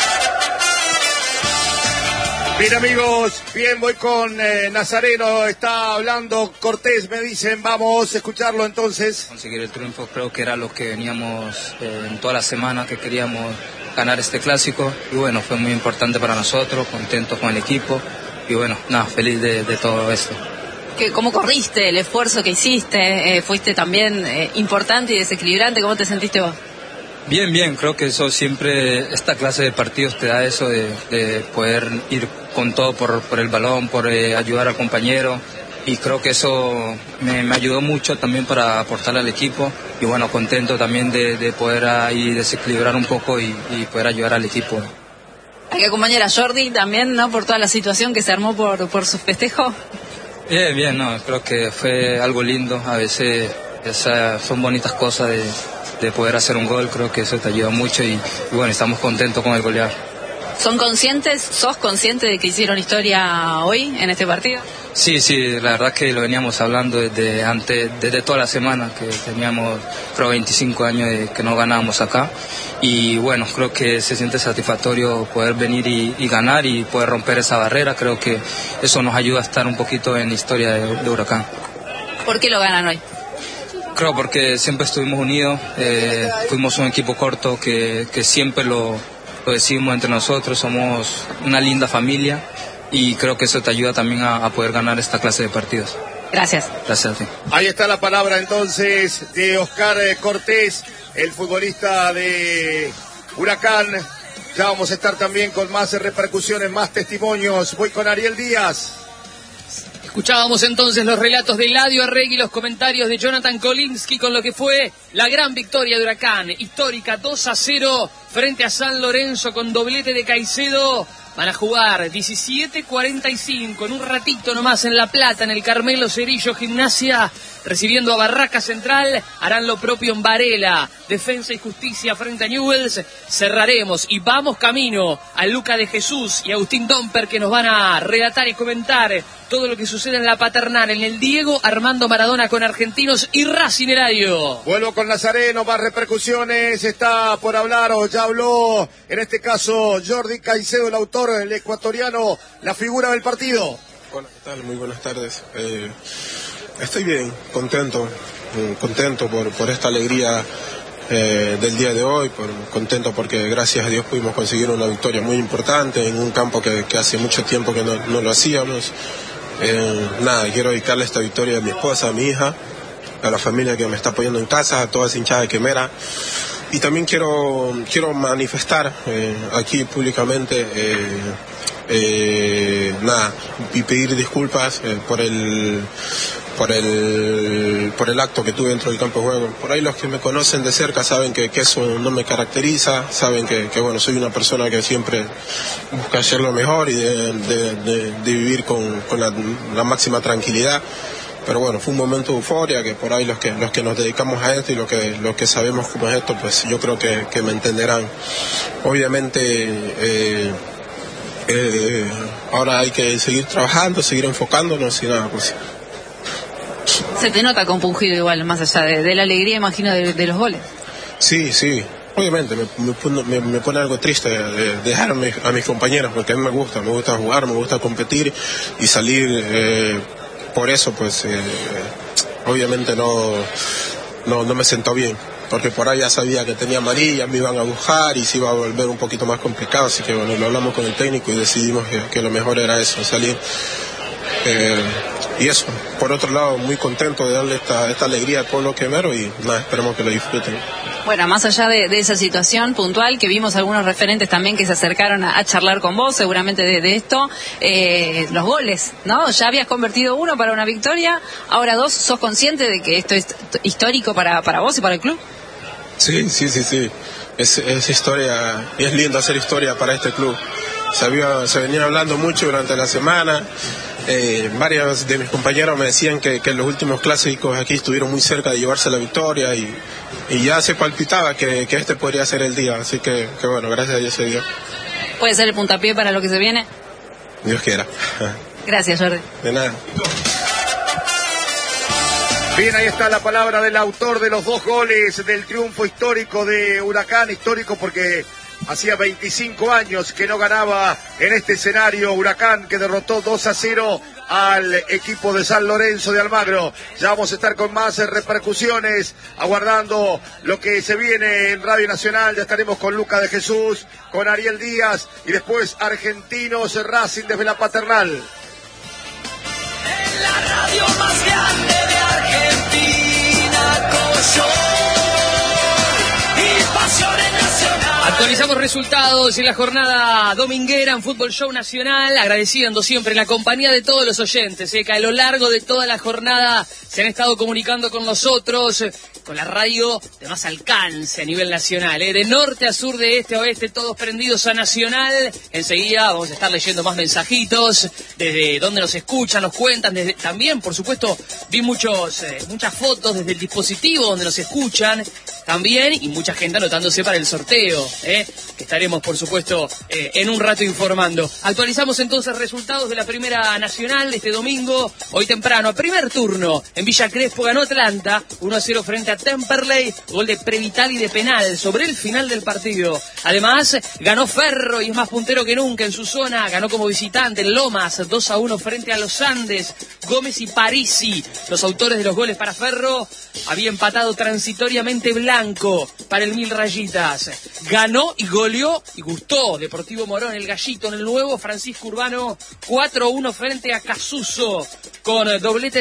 Bien, amigos, bien, voy con eh, Nazareno, está hablando Cortés, me dicen, vamos a escucharlo entonces. Conseguir el triunfo creo que era lo que veníamos eh, en toda la semana, que queríamos ganar este clásico, y bueno, fue muy importante para nosotros, contentos con el equipo, y bueno, nada, feliz de, de todo esto. ¿Cómo corriste? ¿El esfuerzo que hiciste? Eh, ¿Fuiste también eh, importante y desequilibrante? ¿Cómo te sentiste vos? Bien, bien, creo que eso siempre, esta clase de partidos te da eso de, de poder ir con todo por, por el balón, por eh, ayudar al compañero, y creo que eso me, me ayudó mucho también para aportar al equipo, y bueno, contento también de, de poder ahí desequilibrar un poco y, y poder ayudar al equipo. Hay que acompañar a Jordi también, ¿no? Por toda la situación que se armó por, por su festejo. Bien, bien, no, creo que fue algo lindo, a veces esas son bonitas cosas de, de poder hacer un gol, creo que eso te ayuda mucho, y, y bueno, estamos contentos con el goleado. ¿Son conscientes, sos consciente de que hicieron historia hoy en este partido? Sí, sí, la verdad que lo veníamos hablando desde antes, desde toda la semana, que teníamos creo veinticinco años de que no ganábamos acá, y bueno, creo que se siente satisfactorio poder venir y, y ganar y poder romper esa barrera. Creo que eso nos ayuda a estar un poquito en la historia de, de Huracán. ¿Por qué lo ganan hoy? Creo porque siempre estuvimos unidos, eh, fuimos un equipo corto que, que siempre lo, lo decidimos entre nosotros, somos una linda familia, y creo que eso te ayuda también a, a poder ganar esta clase de partidos. Gracias. Gracias a ti. Ahí está la palabra entonces de Oscar Cortés, el futbolista de Huracán. Ya vamos a estar también con más repercusiones, más testimonios. Voy con Ariel Díaz. Escuchábamos entonces los relatos de Eladio Arregui y los comentarios de Jonathan Kolipski con lo que fue la gran victoria de Huracán, histórica, dos a cero frente a San Lorenzo con doblete de Caicedo. Van a jugar diecisiete cuarenta y cinco, en un ratito nomás en La Plata, en el Carmelo Cerillo Gimnasia, recibiendo a Barraca Central. Harán lo propio en Varela, Defensa y Justicia frente a Newell's. Cerraremos y vamos camino a Luca de Jesús y Agustín Domper, que nos van a relatar y comentar todo lo que sucede en la Paternal, en el Diego Armando Maradona con Argentinos y Racing Eladio. Vuelvo con Nazareno, más repercusiones, está por hablar o ya habló, en este caso Jordi Caicedo, el autor, el ecuatoriano, la figura del partido. Hola, ¿qué tal? Muy buenas tardes. Eh, estoy bien, contento, contento por, por esta alegría eh, del día de hoy, por, contento porque gracias a Dios pudimos conseguir una victoria muy importante en un campo que, que hace mucho tiempo que no, no lo hacíamos. Eh, nada, quiero dedicarle esta victoria a mi esposa, a mi hija, a la familia que me está apoyando en casa, a toda esa hinchada de Quemera. Y también quiero, quiero manifestar eh, aquí públicamente eh, eh, nada, y pedir disculpas eh, por el por el por el acto que tuve dentro del campo de juego. Por ahí los que me conocen de cerca saben que, que eso no me caracteriza, saben que, que bueno, soy una persona que siempre busca hacer lo mejor y de, de, de, de vivir con, con la, la máxima tranquilidad. Pero bueno, fue un momento de euforia que por ahí los que los que nos dedicamos a esto y los que los que sabemos cómo es esto, pues yo creo que, que me entenderán. Obviamente eh, eh, ahora hay que seguir trabajando, seguir enfocándonos y nada, pues. Se te nota compungido igual, más allá de, de la alegría, imagino, de, de los goles. Sí, sí. Obviamente me, me, pone, me, me pone algo triste de dejar a, mi, a mis compañeros, porque a mí me gusta, me gusta jugar, me gusta competir y salir. Eh, por eso, pues, eh, obviamente no, no, no me sentó bien, porque por ahí ya sabía que tenía amarilla, me iban a buscar y se iba a volver un poquito más complicado, así que bueno, lo hablamos con el técnico y decidimos que, que lo mejor era eso, salir. Eh, y eso, por otro lado, muy contento de darle esta, esta alegría al pueblo quemero y nada, esperemos que lo disfruten. Bueno, más allá de, de esa situación puntual, que vimos algunos referentes también que se acercaron a, a charlar con vos, seguramente de, de esto, eh, los goles, ¿no? Ya habías convertido uno para una victoria, ahora dos. ¿Sos consciente de que esto es histórico para, para vos y para el club? Sí, sí, sí, sí. Es, es historia, y es lindo hacer historia para este club. Se, había, se venía hablando mucho durante la semana. Eh, varios de mis compañeros me decían que, que los últimos clásicos aquí estuvieron muy cerca de llevarse la victoria y, y ya se palpitaba que, que este podría ser el día, así que, que bueno, gracias a Dios se dio. ¿Puede ser el puntapié para lo que se viene? Dios quiera. Gracias, Jordi. De nada. Bien, ahí está la palabra del autor de los dos goles del triunfo histórico de Huracán, histórico porque hacía veinticinco años que no ganaba en este escenario. Huracán que derrotó dos a cero al equipo de San Lorenzo de Almagro. Ya vamos a estar con más repercusiones, aguardando lo que se viene en Radio Nacional. Ya estaremos con Luca de Jesús, con Ariel Díaz y después Argentinos Racing desde la Paternal. En la radio más grande de Argentina, Coyo y Pasiones Nacional. Actualizamos resultados en la jornada dominguera en Fútbol Show Nacional, agradeciendo siempre la compañía de todos los oyentes, eh, que a lo largo de toda la jornada se han estado comunicando con nosotros, eh, con la radio de más alcance a nivel nacional, eh, de norte a sur, de este a oeste, todos prendidos a Nacional. Enseguida vamos a estar leyendo más mensajitos, desde donde nos escuchan, nos cuentan, desde, también, por supuesto, vi muchos, eh, muchas fotos desde el dispositivo donde nos escuchan, también, y mucha gente anotándose para el sorteo, eh, que estaremos, por supuesto, eh, en un rato informando. Actualizamos entonces resultados de la Primera Nacional de este domingo, hoy temprano, primer turno, en Villa Crespo ganó Atlanta, uno a cero frente a Temperley, gol de Previtali de penal sobre el final del partido. Además, ganó Ferro y es más puntero que nunca en su zona, ganó como visitante en Lomas, dos a uno frente a los Andes. Gómez y Parisi, los autores de los goles para Ferro, había empatado transitoriamente Blanco para el Mil Rayitas. Ganó y goleó y gustó Deportivo Morón, el Gallito en el nuevo Francisco Urbano, cuatro a uno frente a Casuso, con doblete